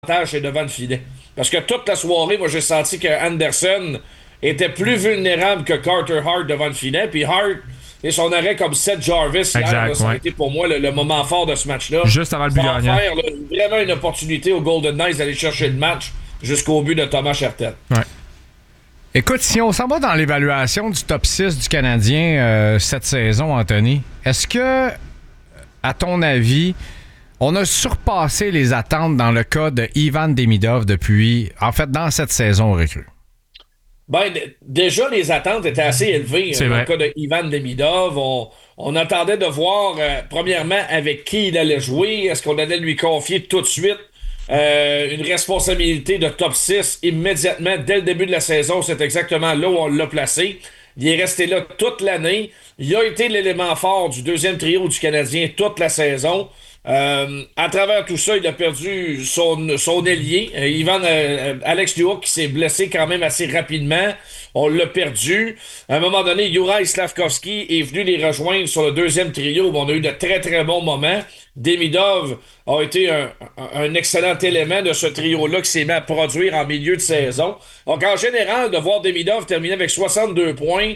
l'avantage est devant le filet. Parce que toute la soirée, moi, j'ai senti que Anderson était plus vulnérable que Carter Hart devant le filet. Puis Hart, et son arrêt comme Seth Jarvis hier, Exact, là, ça a ouais. été pour moi le moment fort de ce match-là. Juste avant le but Ça va gagnant. faire là, vraiment une opportunité aux Golden Knights d'aller chercher le match jusqu'au but de Thomas Chattel. Ouais. Écoute, si on s'en va dans l'évaluation du top 6 du Canadien cette saison, Anthony, est-ce que, à ton avis, on a surpassé les attentes dans le cas de Ivan Demidov dans cette saison recrue? Ben, déjà, les attentes étaient assez élevées C'est dans vrai. le cas de Ivan Demidov. On attendait de voir, premièrement, avec qui il allait jouer. Est-ce qu'on allait lui confier tout de suite une responsabilité de top 6 immédiatement, dès le début de la saison? C'est exactement là où on l'a placé. Il est resté là toute l'année. Il a été l'élément fort du deuxième trio du Canadien toute la saison. À travers tout ça, il a perdu son ailier, Alex Newhook, qui s'est blessé quand même assez rapidement. On l'a perdu. À un moment donné, Juraj Slafkovský est venu les rejoindre sur le deuxième trio. On a eu de très, très bons moments. Demidov a été un excellent élément de ce trio-là qui s'est mis à produire en milieu de saison. Donc, en général, de voir Demidov terminer avec 62 points,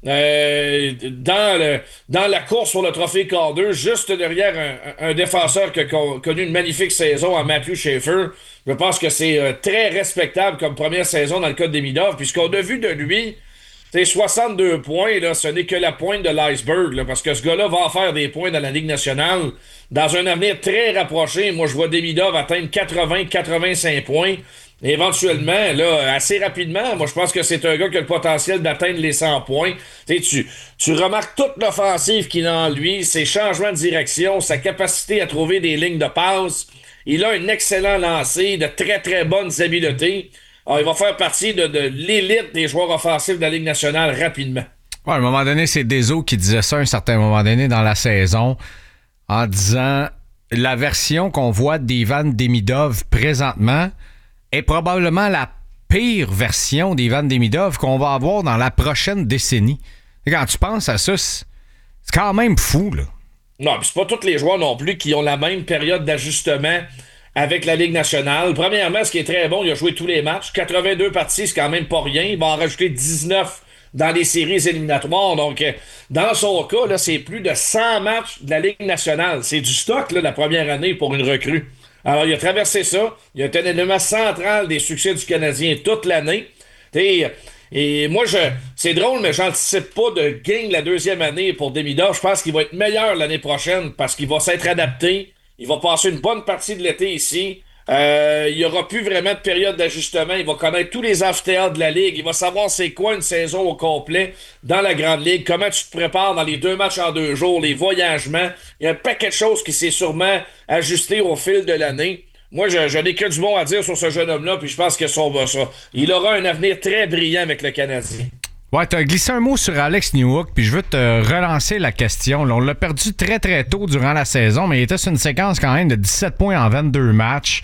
dans la course pour le trophée Calder, juste derrière un défenseur qui a connu une magnifique saison à Matthew Schaefer. Je pense que c'est très respectable comme première saison dans le cas de Demidov. Puis ce qu'on a vu de lui, c'est 62 points, là, ce n'est que la pointe de l'iceberg, là, parce que ce gars-là va en faire des points dans la Ligue nationale. Dans un avenir très rapproché, moi, je vois Demidov atteindre 80-85 points. Éventuellement, là, assez rapidement, moi je pense que c'est un gars qui a le potentiel d'atteindre les 100 points. Tu remarques toute l'offensive qu'il a en lui, ses changements de direction, sa capacité à trouver des lignes de passe. Il a un excellent lancer, de très très bonnes habiletés. Alors, il va faire partie de l'élite des joueurs offensifs de la Ligue nationale rapidement. Ouais, à un moment donné, c'est Deso qui disait ça à un certain moment donné dans la saison en disant la version qu'on voit d'Ivan Demidov présentement est probablement la pire version d'Ivan Demidov qu'on va avoir dans la prochaine décennie. Et quand tu penses à ça, c'est quand même fou, là. Non, puis c'est pas tous les joueurs non plus qui ont la même période d'ajustement avec la Ligue nationale. Premièrement, ce qui est très bon, il a joué tous les matchs. 82 parties, c'est quand même pas rien. Il va en rajouter 19 dans les séries éliminatoires. Donc, dans son cas, là, c'est plus de 100 matchs de la Ligue nationale. C'est du stock, là, la première année pour une recrue. Alors, il a traversé ça. Il a été un élément central des succès du Canadien toute l'année. Et moi, c'est drôle, mais j'anticipe pas de gain la deuxième année pour Demidov. Je pense qu'il va être meilleur l'année prochaine parce qu'il va s'être adapté. Il va passer une bonne partie de l'été ici. Il n'y aura plus vraiment de période d'ajustement. Il va connaître tous les amphithéâtres de la Ligue. Il va savoir c'est quoi une saison au complet dans la Grande Ligue. Comment tu te prépares dans les 2 matchs en 2 jours, les voyagements. Il y a un paquet de choses qui s'est sûrement ajusté au fil de l'année. Moi, je n'ai que du bon à dire sur ce jeune homme-là, puis je pense que il aura un avenir très brillant avec le Canadien. Ouais, t'as glissé un mot sur Alex Newhook, puis je veux te relancer la question. Là, on l'a perdu très, très tôt durant la saison, mais il était sur une séquence quand même de 17 points en 22 matchs.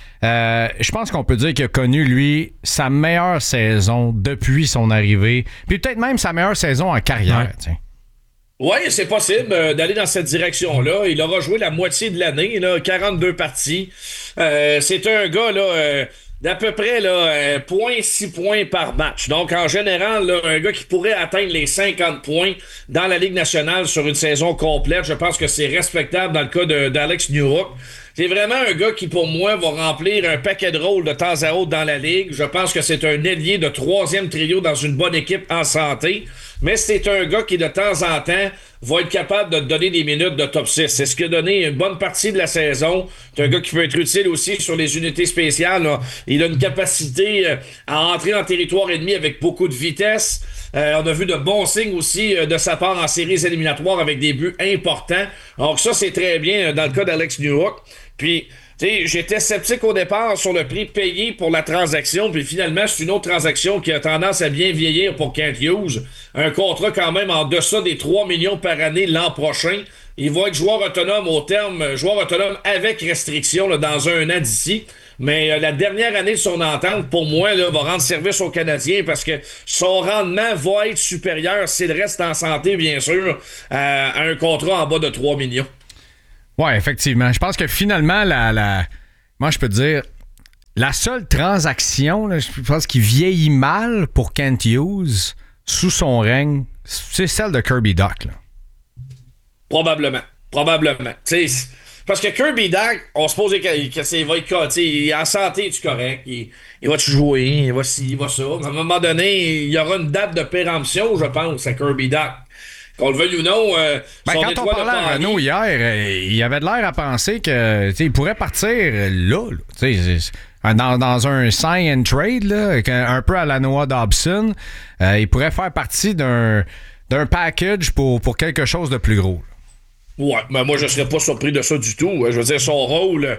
Je pense qu'on peut dire qu'il a connu, lui, sa meilleure saison depuis son arrivée, puis peut-être même sa meilleure saison en carrière. Tiens. Oui, c'est possible d'aller dans cette direction-là. Il aura joué la moitié de l'année, là, 42 parties. C'est un gars là, d'à peu près là, 0,6 points par match. Donc, en général, là, un gars qui pourrait atteindre les 50 points dans la Ligue nationale sur une saison complète, je pense que c'est respectable dans le cas d'Alex Newhook. C'est vraiment un gars qui, pour moi, va remplir un paquet de rôles de temps à autre dans la Ligue. Je pense que c'est un ailier de 3e trio dans une bonne équipe en santé. Mais c'est un gars qui, de temps en temps, va être capable de te donner des minutes de top 6. C'est ce qui a donné une bonne partie de la saison. C'est un gars qui peut être utile aussi sur les unités spéciales, là. Il a une capacité à entrer en territoire ennemi avec beaucoup de vitesse. On a vu de bons signes aussi de sa part en séries éliminatoires avec des buts importants. Donc ça, c'est très bien dans le cas d'Alex Newhook. Puis, tu sais, j'étais sceptique au départ sur le prix payé pour la transaction, puis finalement, c'est une autre transaction qui a tendance à bien vieillir pour Kent Hughes. Un contrat quand même en deçà des 3 millions par année l'an prochain. Il va être joueur autonome au terme, joueur autonome avec restriction là, dans un an d'ici. Mais la dernière année de son entente, pour moi, là, va rendre service aux Canadiens parce que son rendement va être supérieur s'il reste en santé, bien sûr, à un contrat en bas de 3 millions. Ouais, effectivement. Je pense que finalement, moi, je peux te dire, la seule transaction, là, je pense qu'il vieillit mal pour Kent Hughes sous son règne, c'est celle de Kirby Dach. Là. Probablement. T'sais, parce que Kirby Dach, on se pose que il va être il est en santé, tu correct. Il va-tu jouer, il va ci, il va ça. À un moment donné, il y aura une date de péremption, je pense, à Kirby Dach. Qu'on le veuille ou non, quand on parlait à Renaud hier, il avait de l'air à penser que il pourrait partir là. Dans un sign and trade, là, un peu à la Noah Dobson. Il pourrait faire partie d'un package pour quelque chose de plus gros. Ouais, mais moi, je serais pas surpris de ça du tout. Je veux dire, son rôle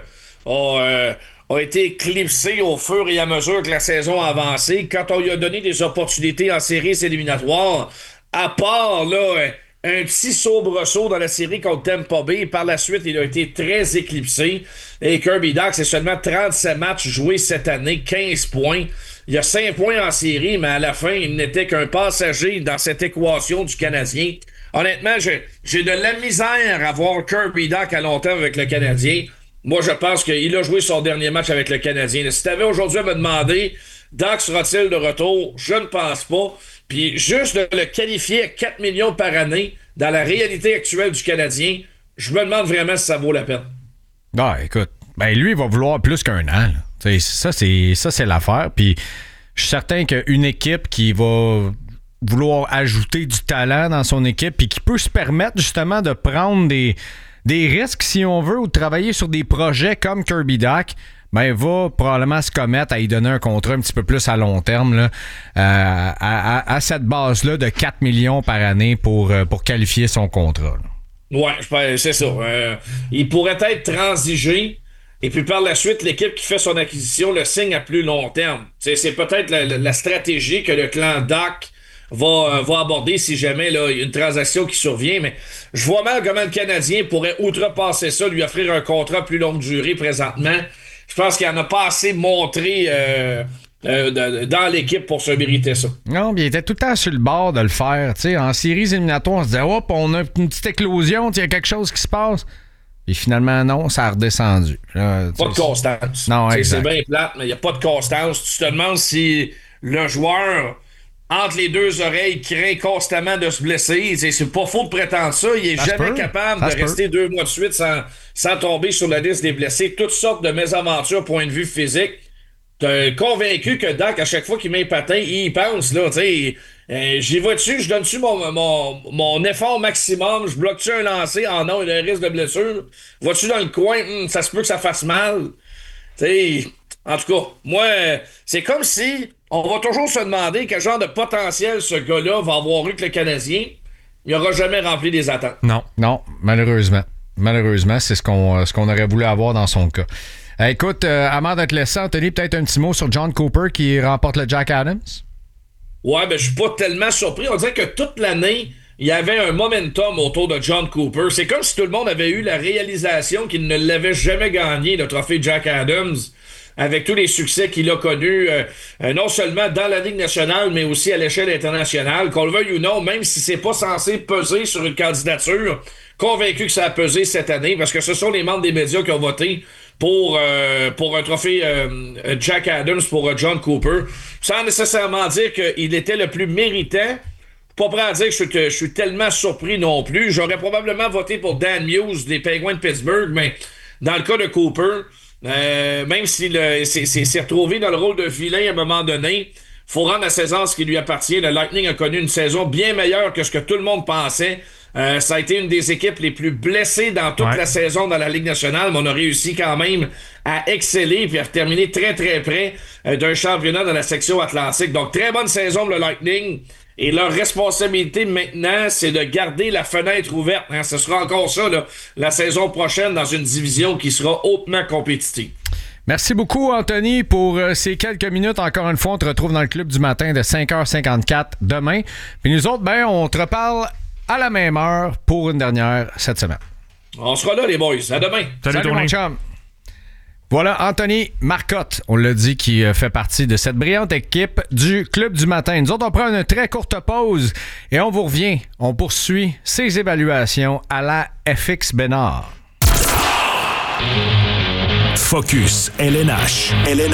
a été éclipsé au fur et à mesure que la saison a avancé. Quand on lui a donné des opportunités en séries éliminatoires, à part là, un petit soubresaut dans la série contre Tampa Bay, par la suite, il a été très éclipsé. Et Kirby Dach, c'est seulement 37 matchs joués cette année, 15 points. Il y a 5 points en série, mais à la fin, il n'était qu'un passager dans cette équation du Canadien. Honnêtement, j'ai de la misère à voir Kirby Dach à long terme avec le Canadien. Moi, je pense qu'il a joué son dernier match avec le Canadien. Si tu avais aujourd'hui à me demander, Dach sera-t-il de retour? Je ne pense pas. Puis juste de le qualifier à 4 millions par année dans la réalité actuelle du Canadien, je me demande vraiment si ça vaut la peine. Ah, écoute, lui, il va vouloir plus qu'un an. Ça, c'est l'affaire. Puis je suis certain qu'une équipe qui va vouloir ajouter du talent dans son équipe puis qui peut se permettre justement de prendre des risques, si on veut, ou de travailler sur des projets comme Kirby Dach, va probablement se commettre à y donner un contrat un petit peu plus à long terme là, à cette base-là de 4 millions par année pour qualifier son contrat. Là. Ouais, c'est ça. Il pourrait être transigé et puis par la suite, l'équipe qui fait son acquisition le signe à plus long terme. C'est peut-être la stratégie que le clan Dach va aborder si jamais là, il y a une transaction qui survient, mais je vois mal comment le Canadien pourrait outrepasser ça, lui offrir un contrat plus longue durée présentement. Je pense qu'il n'en a pas assez montré dans l'équipe pour se mériter ça. Non, mais il était tout le temps sur le bord de le faire. T'sais, en séries éliminatoires, on se disait, hop, on a une petite éclosion, il y a quelque chose qui se passe. Et finalement, non, ça a redescendu. Pas de constance. Non, c'est bien plate, mais il n'y a pas de constance. Tu te demandes si le joueur, entre les deux oreilles, craint constamment de se blesser. C'est pas faux de prétendre ça. Il est jamais capable de rester 2 mois de suite sans tomber sur la liste des blessés. Toutes sortes de mésaventures, point de vue physique. T'es convaincu que Dach, à chaque fois qu'il met un patin, il y pense, là, tu sais, j'y vais dessus, je donne-tu mon effort maximum, je bloque-tu un lancer, non, il y a un risque de blessure, vas-tu dans le coin, ça se peut que ça fasse mal, tu sais, en tout cas, moi, c'est comme si on va toujours se demander quel genre de potentiel ce gars-là va avoir eu que le Canadien, il n'aura jamais rempli des attentes. Non, malheureusement, c'est ce qu'on aurait voulu avoir dans son cas. Écoute, avant de te laisser, Anthony, peut-être un petit mot sur John Cooper qui remporte le Jack Adams? Ouais, je suis pas tellement surpris. On dirait que toute l'année, il y avait un momentum autour de John Cooper. C'est comme si tout le monde avait eu la réalisation qu'il ne l'avait jamais gagné, le trophée Jack Adams, avec tous les succès qu'il a connus, non seulement dans la Ligue nationale, mais aussi à l'échelle internationale. Qu'on le veuille ou non, même si c'est pas censé peser sur une candidature, convaincu que ça a pesé cette année, parce que ce sont les membres des médias qui ont voté pour un trophée Jack Adams pour John Cooper, sans nécessairement dire qu'il était le plus méritant. Pas prêt à dire que je suis tellement surpris non plus. J'aurais probablement voté pour Dan Muse des Penguins de Pittsburgh, mais dans le cas de Cooper, même s'il s'est retrouvé dans le rôle de vilain à un moment donné, faut rendre la saison ce qui lui appartient. Le Lightning a connu une saison bien meilleure que ce que tout le monde pensait. Ça a été une des équipes les plus blessées dans toute la saison dans la Ligue nationale, mais on a réussi quand même à exceller et à terminer très très près d'un championnat dans la section Atlantique. Donc très bonne saison pour le Lightning. Et leur responsabilité maintenant, c'est de garder la fenêtre ouverte. Ce sera encore ça la saison prochaine dans une division qui sera hautement compétitive. Merci beaucoup, Anthony, pour ces quelques minutes. Encore une fois, on te retrouve dans le club du matin de 5h54 demain. Puis nous autres, on te reparle à la même heure pour une dernière cette semaine. On sera là, les boys. À demain. Salut mon chum. Voilà, Anthony Marcotte, on l'a dit, qui fait partie de cette brillante équipe du Club du matin. Nous autres, on prend une très courte pause et on vous revient. On poursuit ces évaluations à la FX Bénard. Focus LNH.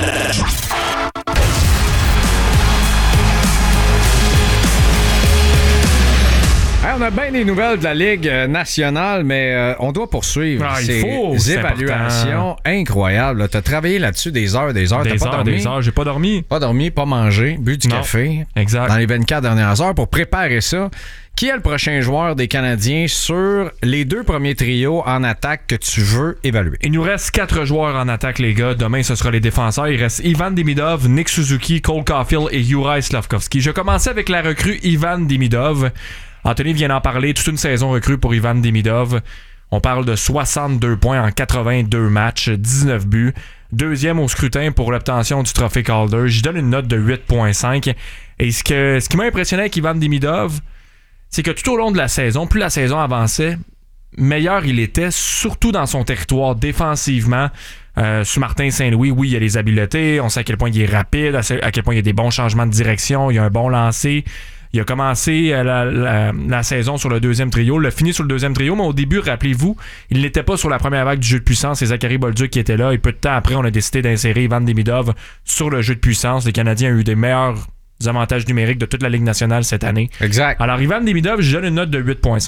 Hey, on a bien des nouvelles de la Ligue nationale, mais on doit poursuivre ces évaluations incroyables. Tu as travaillé là-dessus des heures. T'as pas dormi? Des heures. J'ai pas dormi. Pas dormi, pas mangé, bu du café. Exact. Dans les 24 dernières heures pour préparer ça. Qui est le prochain joueur des Canadiens sur les 2 premiers trios en attaque que tu veux évaluer? Il nous reste 4 joueurs en attaque, les gars. Demain, ce sera les défenseurs. Il reste Ivan Demidov, Nick Suzuki, Cole Caulfield et Juraj Slafkovský. Je commençais avec la recrue Ivan Demidov. Anthony vient d'en parler. Toute une saison recrue pour Ivan Demidov. On parle de 62 points en 82 matchs, 19 buts. Deuxième au scrutin pour l'obtention du trophée Calder. J'y donne une note de 8.5. Et ce qui m'a impressionné avec Ivan Demidov, c'est que tout au long de la saison, plus la saison avançait, meilleur il était, surtout dans son territoire défensivement. Sous Martin Saint-Louis, oui, il y a les habiletés, on sait à quel point il est rapide, à quel point il y a des bons changements de direction, il y a un bon lancer. Il a commencé la saison sur le deuxième trio, il a fini sur le deuxième trio, mais au début, rappelez-vous, il n'était pas sur la première vague du jeu de puissance, c'est Zachary Bolduc qui était là, et peu de temps après, on a décidé d'insérer Ivan Demidov sur le jeu de puissance. Les Canadiens ont eu des meilleurs avantages numériques de toute la Ligue nationale cette année. Exact. Alors, Ivan Demidov, je donne une note de 8.5.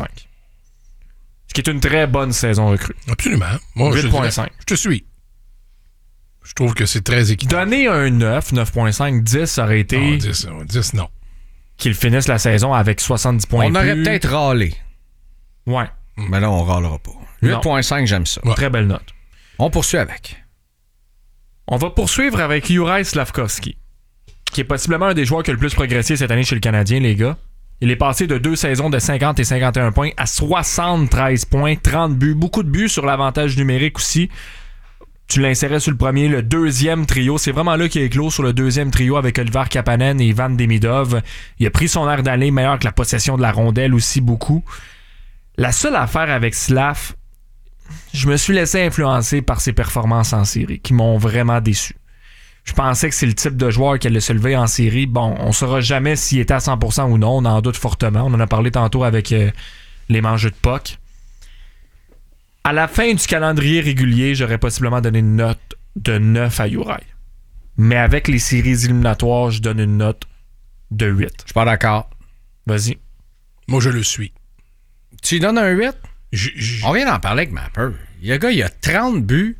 Ce qui est une très bonne saison recrue. Absolument. Moi, 8.5. Je te suis. Je trouve que c'est très équitable. Donner un 9, 9.5, 10, ça aurait été... Non, 10, non. Qu'il finisse la saison avec 70 points. On aurait peut-être râlé. Ouais. Mais là, on râlera pas. 8.5, j'aime ça. Ouais. Très belle note. On poursuit avec. On va poursuivre avec Juraj Slafkovský, qui est possiblement un des joueurs qui a le plus progressé cette année chez le Canadien, les gars. Il est passé de 2 saisons de 50 et 51 points à 73 points, 30 buts. Beaucoup de buts sur l'avantage numérique aussi. Tu l'insérais sur le deuxième trio. C'est vraiment là qu'il a éclos sur le deuxième trio avec Oliver Kapanen et Ivan Demidov. Il a pris son air d'aller, meilleur que la possession de la rondelle aussi beaucoup. La seule affaire avec Slav, je me suis laissé influencer par ses performances en série qui m'ont vraiment déçu. Je pensais que c'est le type de joueur qui allait se lever en série. Bon, on ne saura jamais s'il était à 100% ou non. On en doute fortement. On en a parlé tantôt avec les mangeux de puck. À la fin du calendrier régulier, j'aurais possiblement donné une note de 9 à Juraj. Mais avec les séries éliminatoires, je donne une note de 8. Je suis pas d'accord. Vas-y. Moi, je le suis. Tu lui donnes un 8? On vient d'en parler avec Mapper. Le gars, il a 30 buts,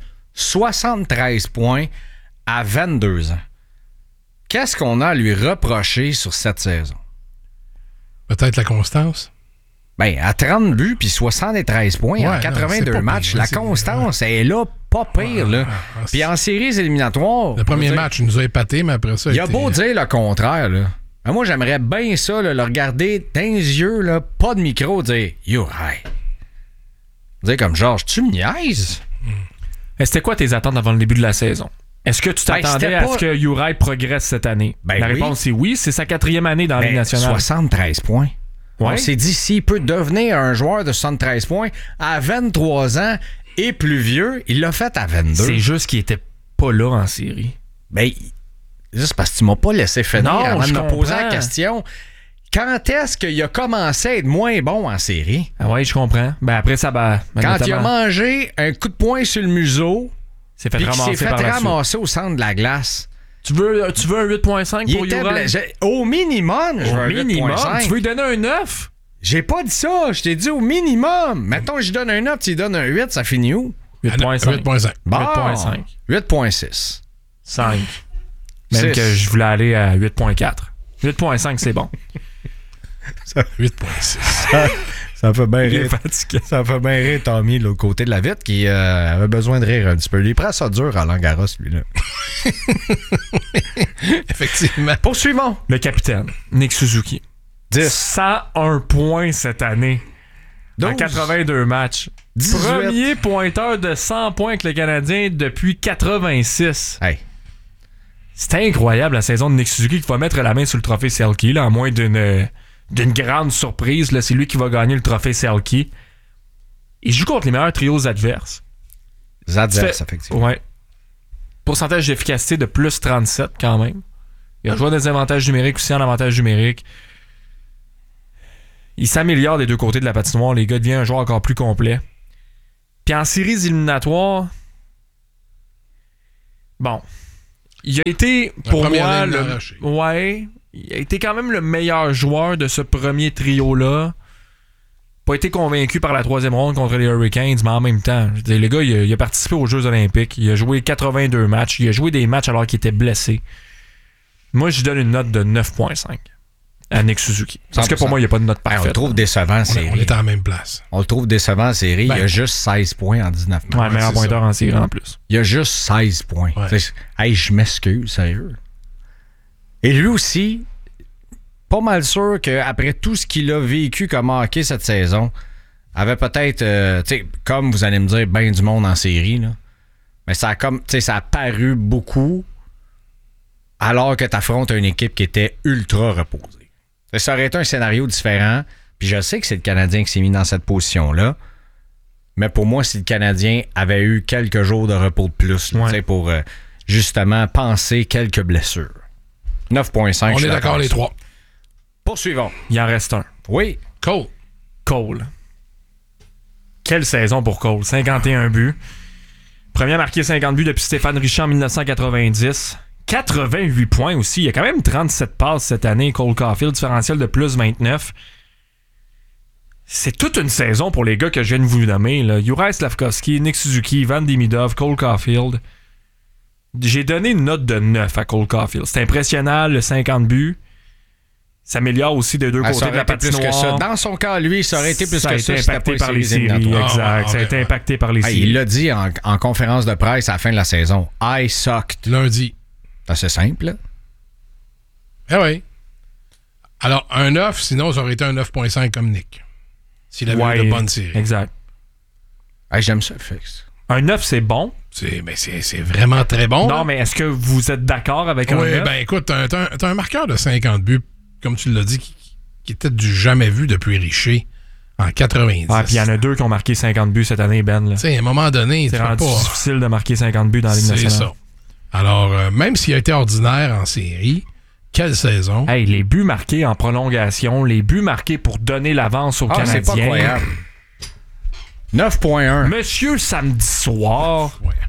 73 points à 22 ans. Qu'est-ce qu'on a à lui reprocher sur cette saison? Peut-être la constance. Ben, à 30 buts puis 73 points en 82 matchs, la constance est là, pas pire. Là. Puis en séries éliminatoires... Le premier match, il nous a épaté, mais après ça... Il a beau dire le contraire. Là. Ben, moi, j'aimerais bien ça, là, le regarder dans les yeux, là, pas de micro, dire « Yo, hey! » Dire comme Georges, tu me niaises? C'était quoi tes attentes avant le début de la saison? Est-ce que tu t'attendais à ce que Juraj progresse cette année? Ben la réponse est oui, c'est sa 4e année dans la Ligue nationale. 73 points. Ouais. On s'est dit, s'il peut devenir un joueur de 73 points à 23 ans et plus vieux, il l'a fait à 22. C'est juste qu'il était pas là en série. Ben, juste parce que tu m'as pas laissé finir avant de me poser la question. Quand est-ce qu'il a commencé à être moins bon en série? Ah ouais, je comprends. Ben après ça, quand il a mangé un coup de poing sur le museau, puis qu'il s'est fait ramasser au centre de la glace. Tu veux un 8.5 pour Juraj? Au minimum, je veux un 8.5. Tu veux lui donner un 9? J'ai pas dit ça. Je t'ai dit au minimum. Mettons, je donne un 9, tu lui donnes un 8, ça finit où? 8.5. 8.5. Bon, 8.5. 8.6. 5. Même 6. Que je voulais aller à 8.4. 8.5, c'est bon. 8.6. Ça fait bien rire. Fatigué. Ça fait bien rire Tommy, de l'autre côté de la vitre, qui avait besoin de rire un petit peu. Il prend ça dur à Langaros, lui-là. Effectivement. Poursuivons. Le capitaine, Nick Suzuki. 10. 101 points cette année. 12. En 82 matchs. 18. Premier pointeur de 100 points avec le Canadien depuis 86. Hey. C'est incroyable la saison de Nick Suzuki qui va mettre la main sur le trophée Selke, là, à moins d'une grande surprise. Là, c'est lui qui va gagner le trophée Selke. Il joue contre les meilleurs trios adverses. Effectivement. Ouais. Pourcentage d'efficacité de plus 37 quand même. Il a joué des avantages numériques aussi en avantage numérique. Il s'améliore des deux côtés de la patinoire. Les gars, devient un joueur encore plus complet. Puis en séries éliminatoires, Bon. Il a été, pour moi, il a été quand même le meilleur joueur de ce premier trio-là. Pas été convaincu par la troisième ronde contre les Hurricanes, mais en même temps, je veux dire, le gars, il a participé aux Jeux Olympiques. Il a joué 82 matchs. Il a joué des matchs alors qu'il était blessé. Moi, je donne une note de 9.5 à Nick Suzuki. Parce que pour moi, il n'y a pas de note parfaite. On le trouve décevant en série. On est à la même place. On le trouve décevant en série. Il a juste 16 points en 19 matchs. Ouais, meilleur pointeur en série en plus. Il a juste 16 points. Ouais. Hey, je m'excuse, sérieux. Et lui aussi, pas mal sûr qu'après tout ce qu'il a vécu comme hockey cette saison, avait peut-être, comme vous allez me dire, ben du monde en série, là. Mais ça a paru beaucoup alors que tu affrontes une équipe qui était ultra reposée. Ça aurait été un scénario différent. Puis je sais que c'est le Canadien qui s'est mis dans cette position-là. Mais pour moi, si le Canadien avait eu quelques jours de repos de plus pour justement penser quelques blessures. 9.5. On est d'accord les trois. Poursuivons. Il en reste un. Oui. Cole. Quelle saison pour Cole. 51 buts. Premier à marquer 50 buts depuis Stéphane Richer en 1990. 88 points aussi. Il y a quand même 37 passes cette année. Cole Caulfield, différentiel de plus 29. C'est toute une saison pour les gars que je viens de vous nommer. Juraj Slafkovský, Nick Suzuki, Ivan Demidov, Cole Caulfield. J'ai donné une note de 9 à Cole Caulfield. C'est impressionnant, le 50 buts. Ça améliore aussi des deux côtés de la patinoire. Plus que ça. Dans son cas, lui, ça aurait été plus que ça. Ça a été impacté par les séries. Exact. Ça a été impacté par les séries. Il l'a dit en conférence de presse à la fin de la saison. I sucked. Lundi. C'est assez simple, là. Eh oui. Alors, un 9, sinon, ça aurait été un 9.5 comme Nick. S'il avait eu de bonnes séries. Exact. Hey, j'aime ça, Fix. Un 9, c'est bon. C'est vraiment très bon. Non, mais est-ce que vous êtes d'accord avec un 9? Oui, ben écoute, t'as un marqueur de 50 buts, comme tu l'as dit, qui était du jamais vu depuis Richer en 90. Ah, puis il y en a deux qui ont marqué 50 buts cette année, Ben. Tu sais, à un moment donné, c'est rendu difficile de marquer 50 buts dans la Ligue nationale. C'est ça. Alors, même s'il a été ordinaire en série, quelle saison. Hey, les buts marqués en prolongation, les buts marqués pour donner l'avance aux Canadiens. C'est pas croyable. 9.1. Monsieur samedi soir. Ouais.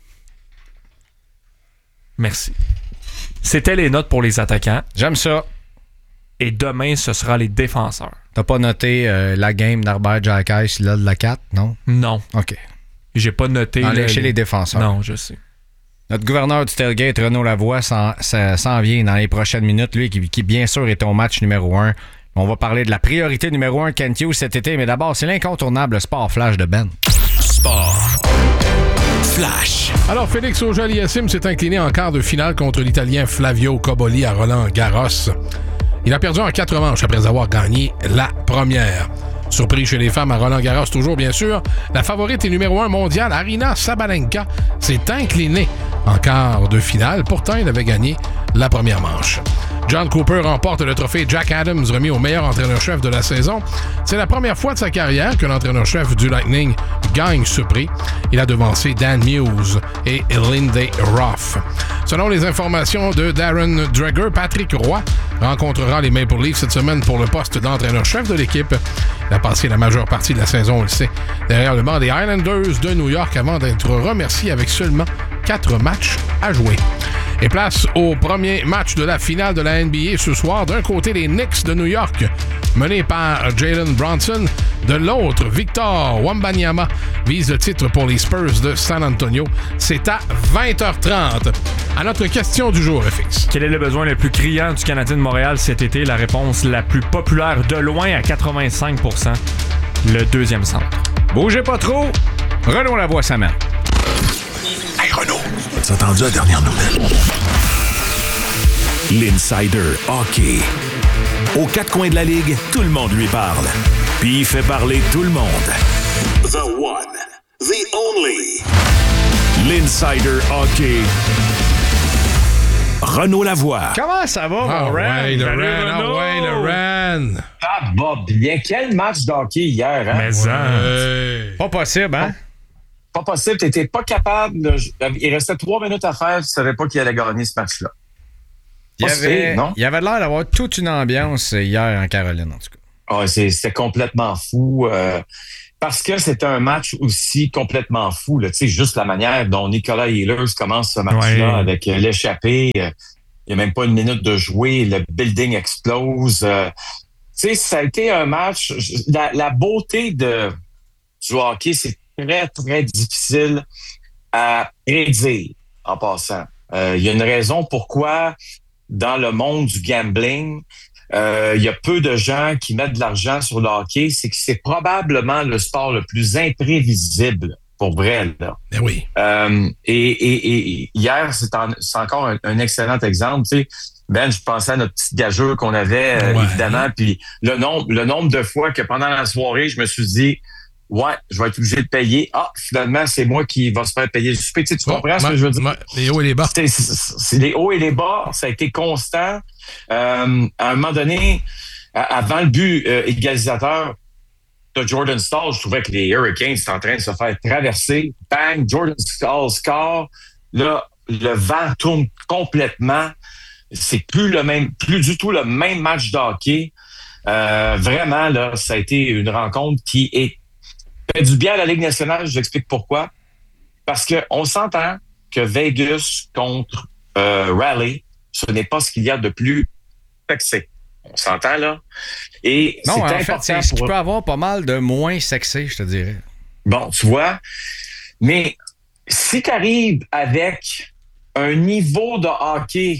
Merci. C'était les notes pour les attaquants. J'aime ça. Et demain, ce sera les défenseurs. T'as pas noté la game d'Arbert Jacques là de la 4, non? Non. OK. J'ai pas noté... Chez les défenseurs. Non, je sais. Notre gouverneur du tailgate, Renaud Lavoie, s'en vient dans les prochaines minutes. Lui, qui bien sûr est au match numéro 1. On va parler de la priorité numéro 1 Kent Hughes cet été. Mais d'abord, c'est l'incontournable Sport Flash de Ben. Sport Flash. Alors, Félix Auger-Aliassime s'est incliné en quart de finale contre l'Italien Flavio Cobolli à Roland-Garros. Il a perdu en 4 manches après avoir gagné la première. Surprise chez les femmes à Roland-Garros, toujours bien sûr, la favorite et numéro 1 mondiale, Aryna Sabalenka, s'est inclinée en quart de finale. Pourtant, il avait gagné la première manche. John Cooper remporte le trophée Jack Adams remis au meilleur entraîneur-chef de la saison. C'est la première fois de sa carrière que l'entraîneur-chef du Lightning gagne ce prix. Il a devancé Dan Muse et Lindsey Ruff. Selon les informations de Darren Dreger, Patrick Roy rencontrera les Maple Leafs cette semaine pour le poste d'entraîneur-chef de l'équipe. Il a passé la majeure partie de la saison, on le sait, derrière le banc des Islanders de New York avant d'être remercié avec seulement 4 matchs à jouer. Et place au premier match de la finale de la NBA ce soir. D'un côté, les Knicks de New York, menés par Jalen Brunson. De l'autre, Victor Wembanyama vise le titre pour les Spurs de San Antonio. C'est à 20h30. À notre question du jour, FX. Quel est le besoin le plus criant du Canadien de Montréal cet été? La réponse la plus populaire de loin à 85%. Le deuxième centre. Bougez pas trop. Renaud Lavoie s'amène. Hey Renaud, as entendu la dernière nouvelle? L'Insider Hockey. Aux 4 coins de la Ligue, tout le monde lui parle. Puis il fait parler tout le monde. The one, the only. L'Insider Hockey. Renaud Lavoie. Comment ça va, mon Ran? Ouais, le Ran. Ah, bah bien. Quel match d'hockey hier, hein? Mais Pas possible, hein? Pas possible. T'étais pas capable. Il restait 3 minutes à faire. Tu savais pas qui allait gagner ce match-là. Il y avait l'air d'avoir toute une ambiance hier en Caroline, en tout cas. Ah, c'était complètement fou. parce que c'était un match aussi complètement fou. Là. Tu sais, juste la manière dont Nicolas Ehlers commence ce match-là avec l'échappée. Il n'y a même pas une minute de jouer. Le building explose. Tu sais, ça a été un match... La beauté du hockey, c'est très, très difficile à prédire en passant. Il y a une raison pourquoi, dans le monde du gambling, il y a peu de gens qui mettent de l'argent sur le hockey. C'est que c'est probablement le sport le plus imprévisible, pour vrai. Là. Ben oui. Et hier, c'est encore un excellent exemple. Tu sais, Ben, je pensais à notre petite gageure qu'on avait, évidemment. Puis le nombre de fois que pendant la soirée, je me suis dit... Ouais, je vais être obligé de payer. Ah, finalement, c'est moi qui va se faire payer le souper. Tu comprends ce que je veux dire? Les hauts et les bas. C'est les hauts et les bas. Ça a été constant. À un moment donné, avant le but égalisateur de Jordan Staal, je trouvais que les Hurricanes étaient en train de se faire traverser. Bang, Jordan Staal score. Là, le vent tourne complètement. C'est plus du tout le même match de hockey. Vraiment, là, ça a été une rencontre qui fait du bien à la Ligue nationale. Je vous explique pourquoi. Parce que on s'entend que Vegas contre Raleigh, ce n'est pas ce qu'il y a de plus sexy. On s'entend, là. Et non, c'est en important fait, c'est ce qui peut avoir pas mal de moins sexy, je te dirais. Bon, tu vois. Mais si tu arrives avec un niveau de hockey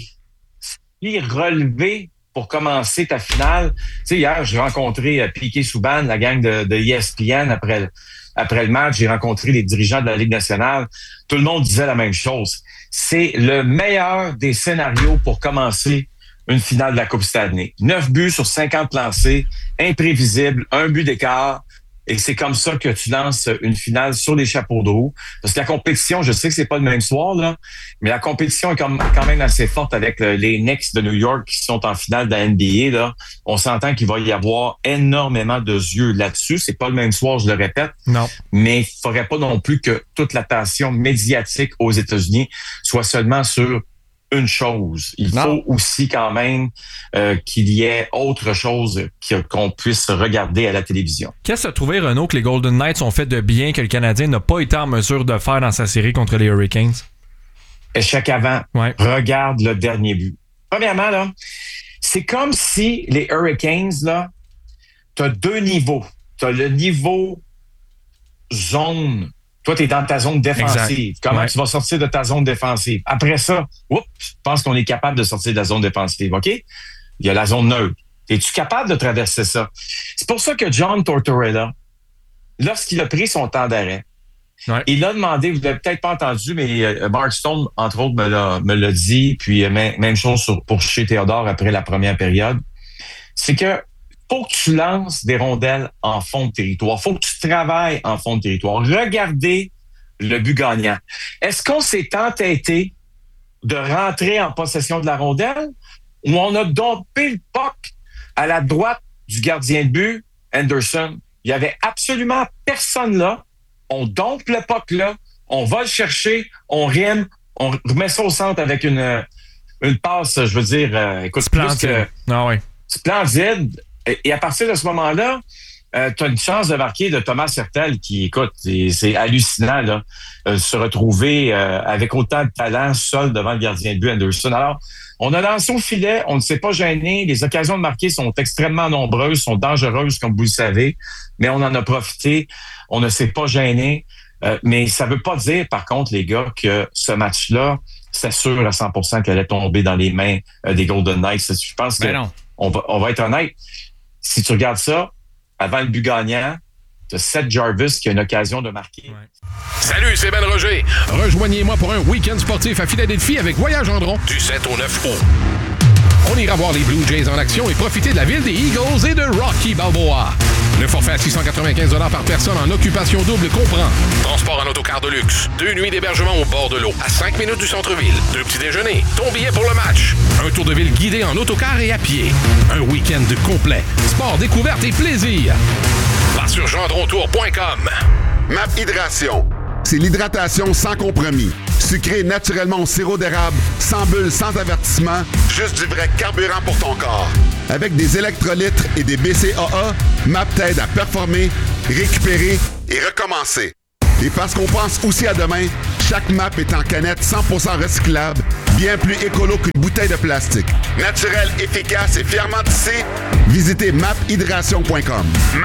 si relevé pour commencer ta finale. Tu sais, hier, j'ai rencontré Piquet Souban, la gang de ESPN, après le match. J'ai rencontré les dirigeants de la Ligue nationale. Tout le monde disait la même chose. C'est le meilleur des scénarios pour commencer une finale de la Coupe Stanley. 9 buts sur 50 lancés, imprévisible, 1 but d'écart. Et c'est comme ça que tu lances une finale sur les chapeaux de roue. Parce que la compétition, je sais que c'est pas le même soir, là, mais la compétition est quand même assez forte avec les Knicks de New York qui sont en finale de la NBA. Là. On s'entend qu'il va y avoir énormément de yeux là-dessus. C'est pas le même soir, je le répète. Non. Mais il faudrait pas non plus que toute l'attention médiatique aux États-Unis soit seulement sur une chose. Il faut aussi quand même qu'il y ait autre chose qu'on puisse regarder à la télévision. Qu'est-ce que tu as trouvé, Renaud, que les Golden Knights ont fait de bien que le Canadien n'a pas été en mesure de faire dans sa série contre les Hurricanes? Échec avant. Ouais. Regarde le dernier but. Premièrement, là, c'est comme si les Hurricanes, là, t'as 2 niveaux. T'as le niveau zone. Toi, tu es dans ta zone défensive. Exact. Comment tu vas sortir de ta zone défensive? Après ça, je pense qu'on est capable de sortir de la zone défensive, OK? Il y a la zone neutre. Es-tu capable de traverser ça? C'est pour ça que John Tortorella, lorsqu'il a pris son temps d'arrêt, il a demandé, vous l'avez peut-être pas entendu, mais Mark Stone, entre autres, me l'a dit, puis même chose pour chez Théodore après la première période, c'est que faut que tu lances des rondelles en fond de territoire. Faut que tu travailles en fond de territoire. Regardez le but gagnant. Est-ce qu'on s'est entêté de rentrer en possession de la rondelle ou on a dompé le puck à la droite du gardien de but, Anderson? Il y avait absolument personne là. On dompe le puck là. On va le chercher. On rime. On remet ça au centre avec une passe, je veux dire, écoute, splendide. Splendide. Et à partir de ce moment-là, tu as une chance de marquer de Thomas Hertel qui, écoute, c'est hallucinant, là, se retrouver avec autant de talent seul devant le gardien de but Anderson. Alors, on a lancé au filet, on ne s'est pas gêné. Les occasions de marquer sont extrêmement nombreuses, sont dangereuses, comme vous le savez, mais on en a profité. On ne s'est pas gêné. Mais ça ne veut pas dire, par contre, les gars, que ce match-là, c'est sûr à 100% qu'elle allait tomber dans les mains des Golden Knights. Je pense que on va être honnête. Si tu regardes ça, avant le but gagnant, tu as Seth Jarvis qui a une occasion de marquer. Ouais. Salut, c'est Ben Roger. Rejoignez-moi pour un week-end sportif à Philadelphie avec Voyage Andron. Du 7 au 9 août. On ira voir les Blue Jays en action et profiter de la ville des Eagles et de Rocky Balboa. Le forfait à 695 $ par personne en occupation double comprend transport en autocar de luxe, 2 nuits d'hébergement au bord de l'eau, à 5 minutes du centre-ville, 2 petits déjeuners, ton billet pour le match, un tour de ville guidé en autocar et à pied, un week-end complet, sport, découverte et plaisir. Va sur gendrontour.com. MAP Hydration. c'est l'hydratation sans compromis. Sucré naturellement au sirop d'érable, sans bulles, sans avertissement, juste du vrai carburant pour ton corps. Avec des électrolytes et des BCAA, MAP t'aide à performer, récupérer et recommencer. Et parce qu'on pense aussi à demain, chaque map est en canette 100% recyclable, bien plus écolo qu'une bouteille de plastique. Naturel, efficace et fièrement tissé, visitez maphydration.com.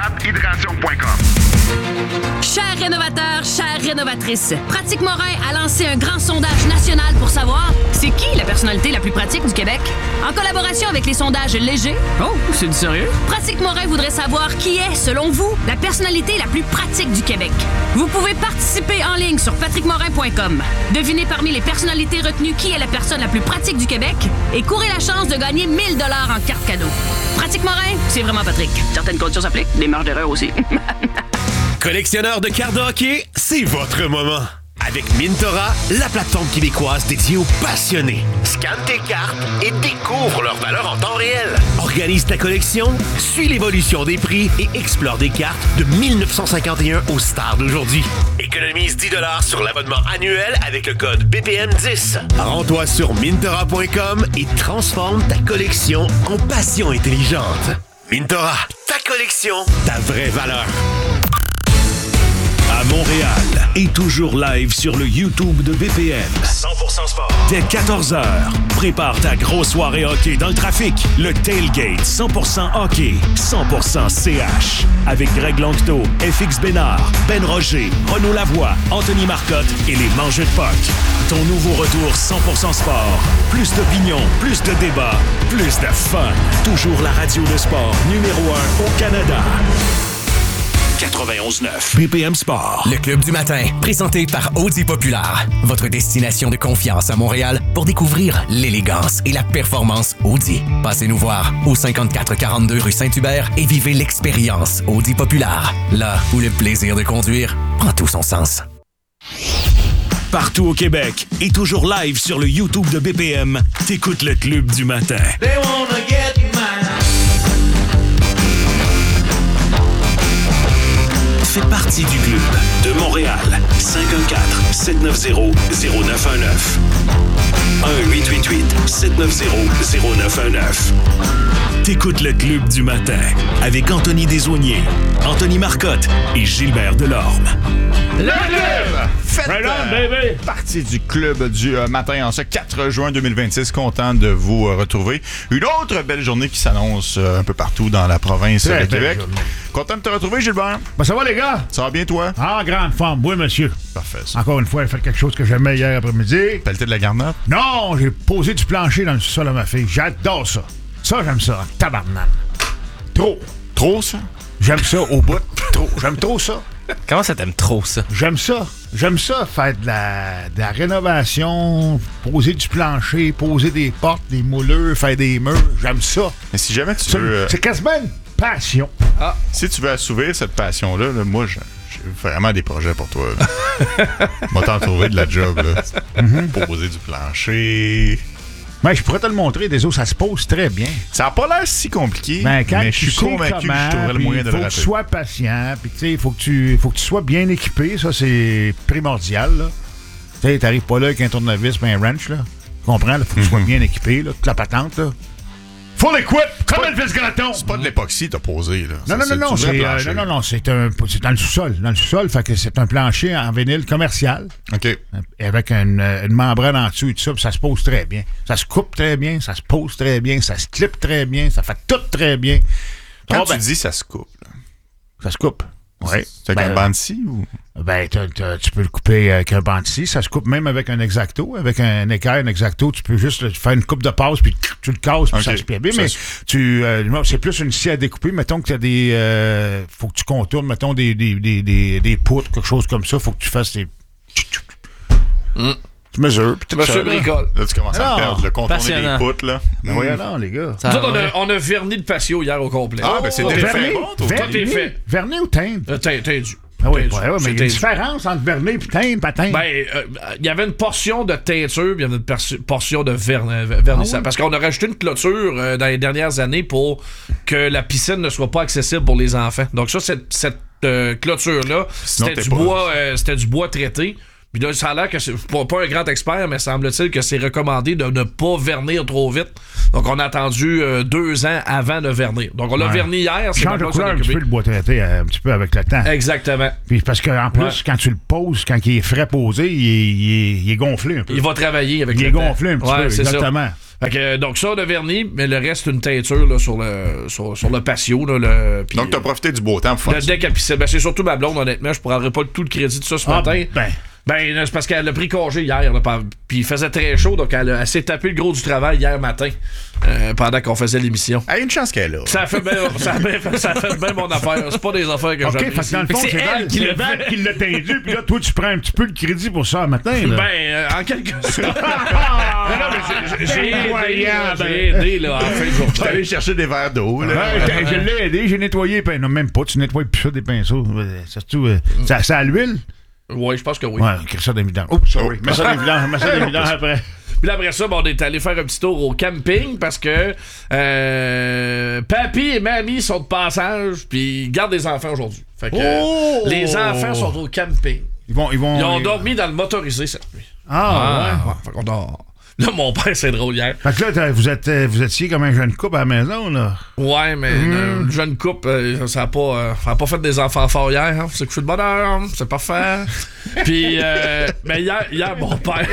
Chers rénovateurs, chères rénovatrices, Pratique Morin a lancé un grand sondage national pour savoir c'est qui la personnalité la plus pratique du Québec. En collaboration avec les sondages légers. Oh, c'est du sérieux? Pratique Morin voudrait savoir qui est, selon vous, la personnalité la plus pratique du Québec. Vous pouvez participer en ligne sur patrickmorin.com. Devinez parmi les personnalités retenues qui est la personne la plus pratique du Québec et courez la chance de gagner 1000 $ en carte cadeau. Pratique Morin, c'est vraiment Patrick. Certaines conditions s'appliquent, des marges d'erreur aussi. Collectionneur de cartes de hockey, c'est votre moment. Avec Mintora, la plateforme québécoise dédiée aux passionnés. Scanne tes cartes et découvre leur valeur en temps réel. Organise ta collection, suis l'évolution des prix et explore des cartes de 1951 aux stars d'aujourd'hui. Économise 10 $ sur l'abonnement annuel avec le code BPM10. Rends-toi sur Mintora.com et transforme ta collection en passion intelligente. Mintora, ta collection, ta vraie valeur. À Montréal et toujours live sur le YouTube de BPM. 100% sport. Dès 14h, prépare ta grosse soirée hockey dans le trafic. Le Tailgate 100% hockey, 100% CH. Avec Greg Langto, FX Bénard, Ben Roger, Renaud Lavoie, Anthony Marcotte et les Mangeux de Puck. Ton nouveau retour 100% sport. Plus d'opinion, plus de débats, plus de fun. Toujours la radio de sport numéro 1 au Canada. 91.9 BPM Sport. Le Club du matin, présenté par Audi Populaire. Votre destination de confiance à Montréal pour découvrir l'élégance et la performance Audi. Passez nous voir au 5442 rue Saint-Hubert et vivez l'expérience Audi Populaire. Là où le plaisir de conduire prend tout son sens. Partout au Québec et toujours live sur le YouTube de BPM, t'écoutes le Club du matin. They wanna get mine. Fais partie du club de Montréal. 514-790-0919. 1-888-790-0919. T'écoutes le Club du matin avec Anthony Desaulniers, Anthony Marcotte et Gilbert Delorme. Le club! Faites partie du club du matin en ce 4 juin 2026. Content de vous retrouver. Une autre belle journée qui s'annonce un peu partout dans la province de Québec. Content de te retrouver, Gilbert. Ben, ça va, les gars? Ça va bien, toi? En grande forme, oui, monsieur. Parfait, ça. Encore une fois, j'ai fait quelque chose que j'aimais hier après-midi. Pelleté de la garnotte? Non, j'ai posé du plancher dans le sol à ma fille. J'adore ça. Ça, j'aime ça. Tabarnak. Trop. Trop, ça? J'aime ça au bout. Trop. J'aime trop ça. Comment ça t'aimes trop, ça? J'aime ça. J'aime ça, faire de la rénovation, poser du plancher, poser des portes, des moulures, faire des murs. J'aime ça. Mais si jamais tu veux... C'est quasiment une passion. Ah. Si tu veux assouvir cette passion-là, moi, j'ai vraiment des projets pour toi. Moi, t'en trouver de la job, là. Poser du plancher... Ben, je pourrais te le montrer, des os, ça se pose très bien. Ça n'a pas l'air si compliqué, mais je suis convaincu que je trouverais le moyen de le rater. Il faut que tu sois patient, puis tu sais, il faut que tu sois bien équipé, ça c'est primordial, là. Tu sais, t'arrives pas là avec un tournevis et un wrench, là. Tu comprends, il faut que tu sois bien équipé, là, toute la patente, là. Full equip, comme Elvis Gratton! C'est pas de l'époxy t'as posé, là. Non, c'est dans le sous-sol. Dans le sous-sol, fait que c'est un plancher en vinyle commercial. OK. Avec une membrane en dessous et tout ça, puis ça se pose très bien. Ça se coupe très bien, ça se pose très bien, ça se clip très bien, ça fait tout très bien. Quand tu dis ça se coupe, là. Ça se coupe. Oui. C'est avec un banc-ci ou? Ben, tu peux le couper avec un banc-ci. Ça se coupe même avec un exacto. Avec un équerre, un exacto, tu peux juste faire une coupe de passe, puis tu le casses, puis ça se plie bien. Mais c'est plus une scie à découper. Mettons que tu as des... faut que tu contournes, mettons, des poutres, quelque chose comme ça. Faut que tu fasses des... Tu mesures, puis tout ça. Bricole. Là, tu commences à perdre le contourner des poutres, là. Ben voyons non, les gars. On a verni le patio hier au complet. Ah, ben c'est fait. Tout est fait. Verni ou teindre? Tendu. Ah oui, mais il y a une différence entre vernis et teindre, pas teindre. Ben, il y avait une portion de teinture, puis il y avait une portion de vernissage. Parce qu'on a rajouté une clôture dans les dernières années pour que la piscine ne soit pas accessible pour les enfants. Donc ça, cette clôture-là. C'était du bois traité. Puis là, ça a l'air que c'est pas un grand expert, mais semble-t-il que c'est recommandé de ne pas vernir trop vite. Donc, on a attendu 2 ans avant de vernir. Donc, on l'a verni hier. Change de couleur un petit peu le bois traité, un petit peu avec le temps. Exactement. Puis parce qu'en plus, quand tu le poses, quand il est frais posé, il est gonflé un peu. Il va travailler avec le temps. Il est gonflé un petit peu, exactement. Fait que, donc ça, on a verni, mais le reste, une teinture là, sur le patio. Là, donc, t'as profité du beau temps pour faire le deck à c'est surtout ma blonde, honnêtement. Je prendrais pas tout le crédit de ça ce matin. Ben, c'est parce qu'elle a pris congé hier, là, puis il faisait très chaud, donc elle s'est tapé le gros du travail hier matin, pendant qu'on faisait l'émission. Elle a une chance qu'elle a. Ça fait bien mon affaire. C'est pas des affaires que j'aime. OK, parce que dans le fond, c'est elle qui l'a tendu, puis là, toi, tu prends un petit peu le crédit pour ça matin. Là. Ben, en quelque sorte. J'ai aidé, là, en fin de journée. Je suis allé chercher des verres d'eau, là. Je l'ai aidé, j'ai nettoyé. Non, même pas, tu nettoies plus ça des pinceaux. Surtout, ça à l'huile? Oui, je pense que oui. Ouais, crée ça d'évident. Oh, sorry. Mets ça d'évident après. Puis après ça, on est allé faire un petit tour au camping parce que papy et mamie sont de passage puis ils gardent des enfants aujourd'hui. Fait que les enfants sont au camping. Ils ont dormi dans le motorisé cette nuit. Ouais. Fait qu'on dort. Là, mon père, c'est drôle hier. Fait que là, vous étiez comme un jeune couple à la maison, là. Ouais, mais une jeune couple, ça a pas fait des enfants forts hier. Hein. C'est couché de bonne heure, c'est parfait. Puis, mais hier, mon père...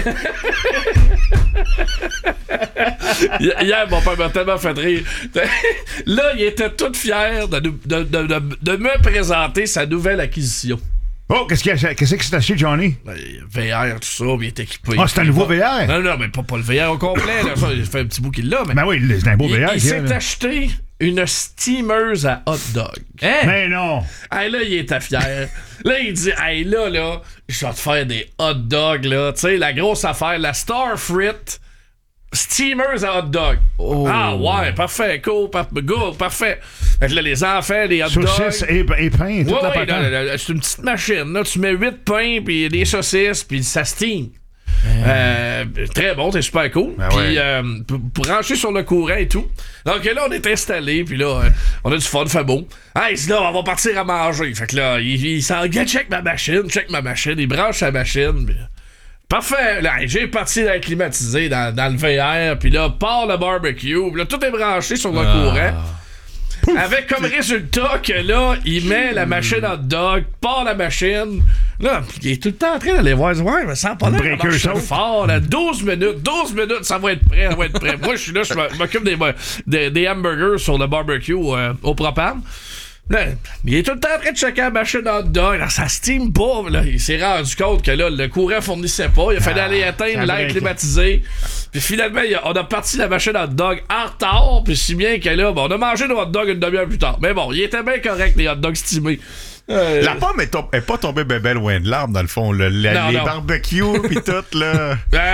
Hier, mon père m'a tellement fait rire. Là, il était tout fier de me présenter sa nouvelle acquisition. Oh, qu'est-ce que c'est acheté, Johnny? VR, tout ça, il est équipé. Ah, c'est un nouveau VR? Non, mais pas le VR au complet. Là. Ça, il fait un petit bout qu'il l'a. Mais ben oui, c'est un beau VR. Il s'est acheté une steameuse à hot dog. Hein? Mais non! Hey, là, il était fier. Là, il dit, hey, là, je vais te faire des hot dogs, là. Tu sais, la grosse affaire, la Starfrit steamers à hot dog. Oh. Ah ouais, parfait, cool, parfait. Fait que là, les enfants, les hot dogs. Saucisses et pain, toute la patente. C'est une petite machine, là. Tu mets 8 pains, puis des saucisses, puis ça steam. Très bon, c'est super cool. Ben puis branché sur le courant et tout. Donc là, on est installé, puis là, on a du fun, fait beau. Hey, là, on va partir à manger. Fait que là, il s'en check ma machine, il branche sa machine, puis... Parfait, là, j'ai parti dans le climatisé dans le VR, puis là, part le barbecue, puis là, tout est branché sur le courant. Pouf, avec comme résultat que là, il met la machine hot dog, part la machine, là, il est tout le temps en train d'aller voir, ouais, mais ça n'a pas l'air de marcher fort, là, 12 minutes, ça va être prêt, Moi, je suis là, je m'occupe des hamburgers sur le barbecue au propane. Là, il est tout le temps en train de checker la machine hot dog. Là, ça steam pas. Là. Il s'est rendu compte que là, le courant fournissait pas. Il a fallu aller éteindre l'air climatisé. Puis finalement, on a parti la machine hot dog en retard. Puis si bien que là, on a mangé nos hot dogs une demi-heure plus tard. Mais bon, il était bien correct, les hot dogs steamés. La pomme est pas tombée bébé loin de l'arbre, dans le fond. Les barbecues pis tout, là.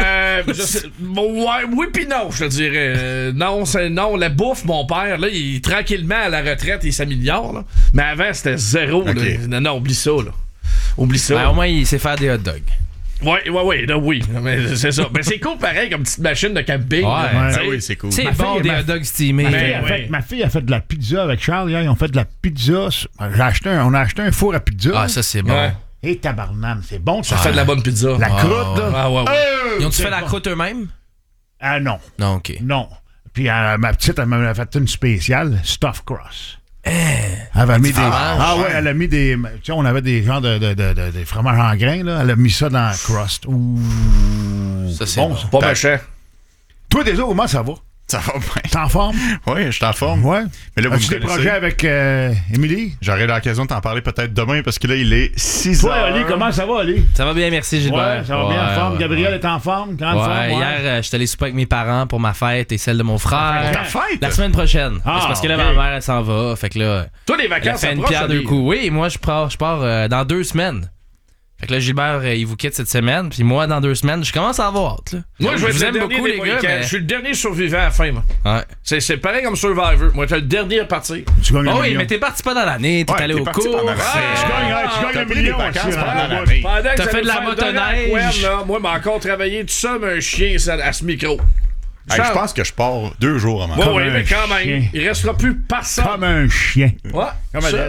Oui pis non, je te dirais. Non, la bouffe, mon père, là, il tranquillement à la retraite, il s'améliore, là. Mais avant, c'était zéro. Okay. Là. Non, oublie ça, là. Oublie ça. Ben, au moins, il sait faire des hot dogs. Oui, mais c'est ça. Mais c'est cool pareil comme petite machine de camping. Oui, c'est cool. C'est bon des hot dogs steamés. Ma fille a fait de la pizza avec Charles hier. Ils ont fait de la pizza. On a acheté un four à pizza. Ah, ça c'est bon. Ouais. Et tabarnane, c'est bon. Ça fait de la bonne pizza. La croûte, là. Ah ouais. Ils ont-tu fait la croûte eux-mêmes? Ah non. Non, OK. Non. Puis ma petite, elle m'a fait une spéciale, stuffed crust. Elle a mis des. Elle a mis des. Tu sais, on avait des genres de fromages en grains, là. Elle a mis ça dans la crust. Ouh. Ça, c'est bon. Pas méchant. Toi, déjà, comment ça va? Ça va bien. T'es en forme? Oui, je suis en forme. Ouais. Mais là, as-tu des projets avec Émilie? J'aurai l'occasion de t'en parler peut-être demain parce que là, il est 6 heures. Ouais, Oli, comment ça va, Oli? Ça va bien, merci, Gilbert. Ouais, ça va bien en forme. Gabriel est en forme. Grande forme. Hier, j'étais allé souper avec mes parents pour ma fête et celle de mon frère. Ta fête? La semaine prochaine. C'est parce que là, ma mère, elle s'en va. Fait que là. Toi, les vacances, elle fait une pierre deux coups. Oui, moi, je pars dans 2 semaines. Fait que là, Gilbert, il vous quitte cette semaine. Puis moi, dans 2 semaines, je commence à avoir hâte. Là. Moi, je vous aime beaucoup, les gars. Mais... Je suis le dernier survivant à la fin, moi. Ouais. C'est pareil comme Survivor. Moi, t'es le dernier à partir. Oh oui, mais t'es parti pas dans l'année. T'es allé au cours. Tu gagnes le million aussi. T'as fait de la motoneige. Moi, j'ai encore travaillé tout seul, mais un chien à ce micro. Je pense que je pars 2 jours avant. Oui, mais quand même. Il restera plus personne. Comme un chien. Ouais, comme Adèle.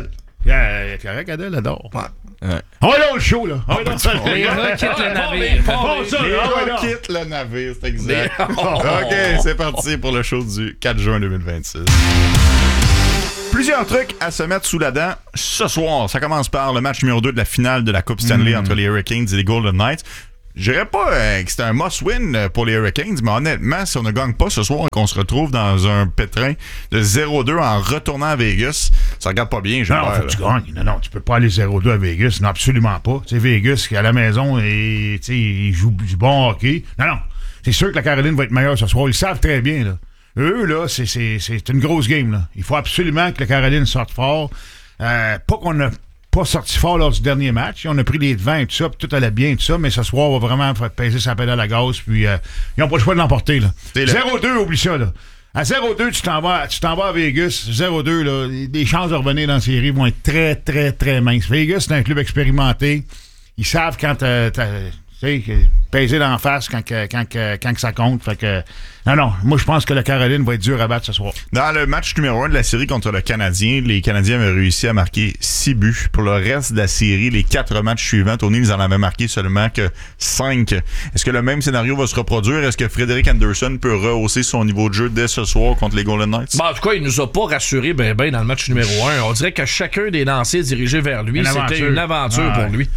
Correct, Adèle adore. On va là le show, là. Les rats quittent le navire. Les rats quittent le navire, c'est exact. OK, c'est parti pour le show du 4 juin 2026. Plusieurs trucs à se mettre sous la dent ce soir. Ça commence par le match numéro 2 de la finale de la Coupe Stanley entre les Hurricanes et les Golden Knights. Je dirais pas que c'était un must-win pour les Hurricanes, mais honnêtement, si on ne gagne pas ce soir et qu'on se retrouve dans un pétrin de 0-2 en retournant à Vegas, ça regarde pas bien, Non, faut que tu gagnes. Non, tu peux pas aller 0-2 à Vegas. Non, absolument pas. Tu sais, Vegas, qui est à la maison, et il joue du bon hockey. Non. C'est sûr que la Caroline va être meilleure ce soir. Ils le savent très bien, là. Eux, là, c'est une grosse game, là. Il faut absolument que la Caroline sorte fort. Pas qu'on n'a pas sorti fort lors du dernier match. On a pris les devants et tout ça, puis tout allait bien et tout ça, mais ce soir, on va vraiment faire peser sa pédale à gaz, puis ils n'ont pas le choix de l'emporter, là. 0-2, oublie ça, là. À 0-2, tu t'en vas à Vegas. 0-2, là, les chances de revenir dans la série vont être très, très, très minces. Vegas, c'est un club expérimenté. Ils savent quand tu sais, peser d'en face quand ça compte. Fait que, non, moi je pense que la Caroline va être dure à battre ce soir. Dans le match numéro 1 de la série contre le Canadien, les Canadiens avaient réussi à marquer 6 buts. Pour le reste de la série, les 4 matchs suivants, Tony, ils en avaient marqué seulement que 5. Est-ce que le même scénario va se reproduire? Est-ce que Frédéric Anderson peut rehausser son niveau de jeu dès ce soir contre les Golden Knights? En tout cas, il nous a pas rassuré ben dans le match numéro 1. On dirait que chacun des lancers dirigés vers lui, c'était une aventure pour lui.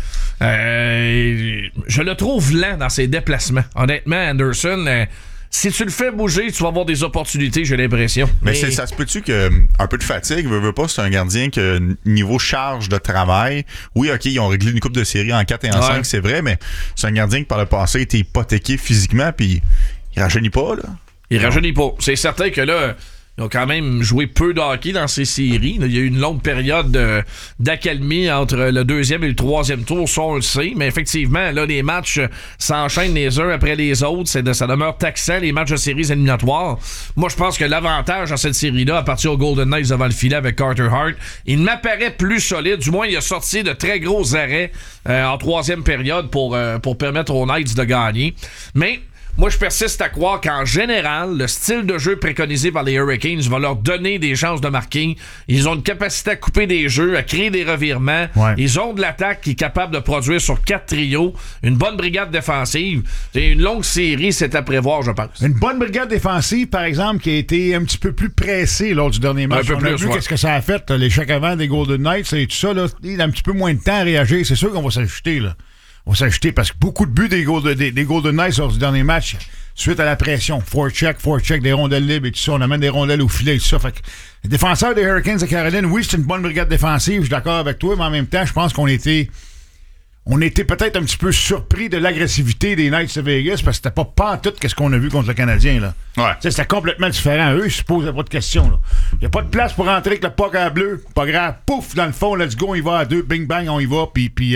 Je le trouve lent dans ses déplacements. Honnêtement, Anderson, si tu le fais bouger, tu vas avoir des opportunités, j'ai l'impression. Mais ça se peut-tu que un peu de fatigue, veut pas, c'est un gardien que niveau charge de travail, oui, OK, ils ont réglé une coupe de série en 4 et en 5, c'est vrai, mais c'est un gardien qui par le passé a été hypothéqué physiquement, puis il rajeunit pas, là. Il rajeunit pas. C'est certain que là, ils ont quand même joué peu de hockey dans ces séries. Il y a eu une longue période d'accalmie entre le 2e et le 3e tour, ça on le sait. Mais effectivement, là, les matchs s'enchaînent les uns après les autres. Ça demeure taxant, les matchs de séries éliminatoires. Moi, je pense que l'avantage dans cette série-là, à partir au Golden Knights devant le filet avec Carter Hart, il m'apparaît plus solide. Du moins, il a sorti de très gros arrêts en 3e période pour permettre aux Knights de gagner. Mais moi, je persiste à croire qu'en général, le style de jeu préconisé par les Hurricanes va leur donner des chances de marquer. Ils ont une capacité à couper des jeux, à créer des revirements. Ouais. Ils ont de l'attaque qui est capable de produire sur 4 trios. Une bonne brigade défensive. C'est une longue série, c'est à prévoir, je pense. Une bonne brigade défensive, par exemple, qui a été un petit peu plus pressée lors du dernier match. On a vu qu'est-ce que ça a fait, l'échec avant des Golden Knights et tout ça. Là, il a un petit peu moins de temps à réagir. C'est sûr qu'on va s'ajouter, là. On va s'ajouter parce que beaucoup de buts des Golden Knights lors du dernier match, suite à la pression. Forecheck, des rondelles libres et tout ça. On amène des rondelles au filet et tout ça. Fait que les défenseurs des Hurricanes de Caroline, oui, c'est une bonne brigade défensive, je suis d'accord avec toi, mais en même temps, je pense qu'on était peut-être un petit peu surpris de l'agressivité des Knights de Vegas parce que c'était pas pantoute qu'est-ce qu'on a vu contre le Canadien, là. Ouais. C'était complètement différent. Eux, ils se posaient pas de questions, là. Il n'y a pas de place pour rentrer avec le puck à bleu. Pas grave. Pouf, dans le fond, let's go, on y va à 2. Bing, bang, on y va. Puis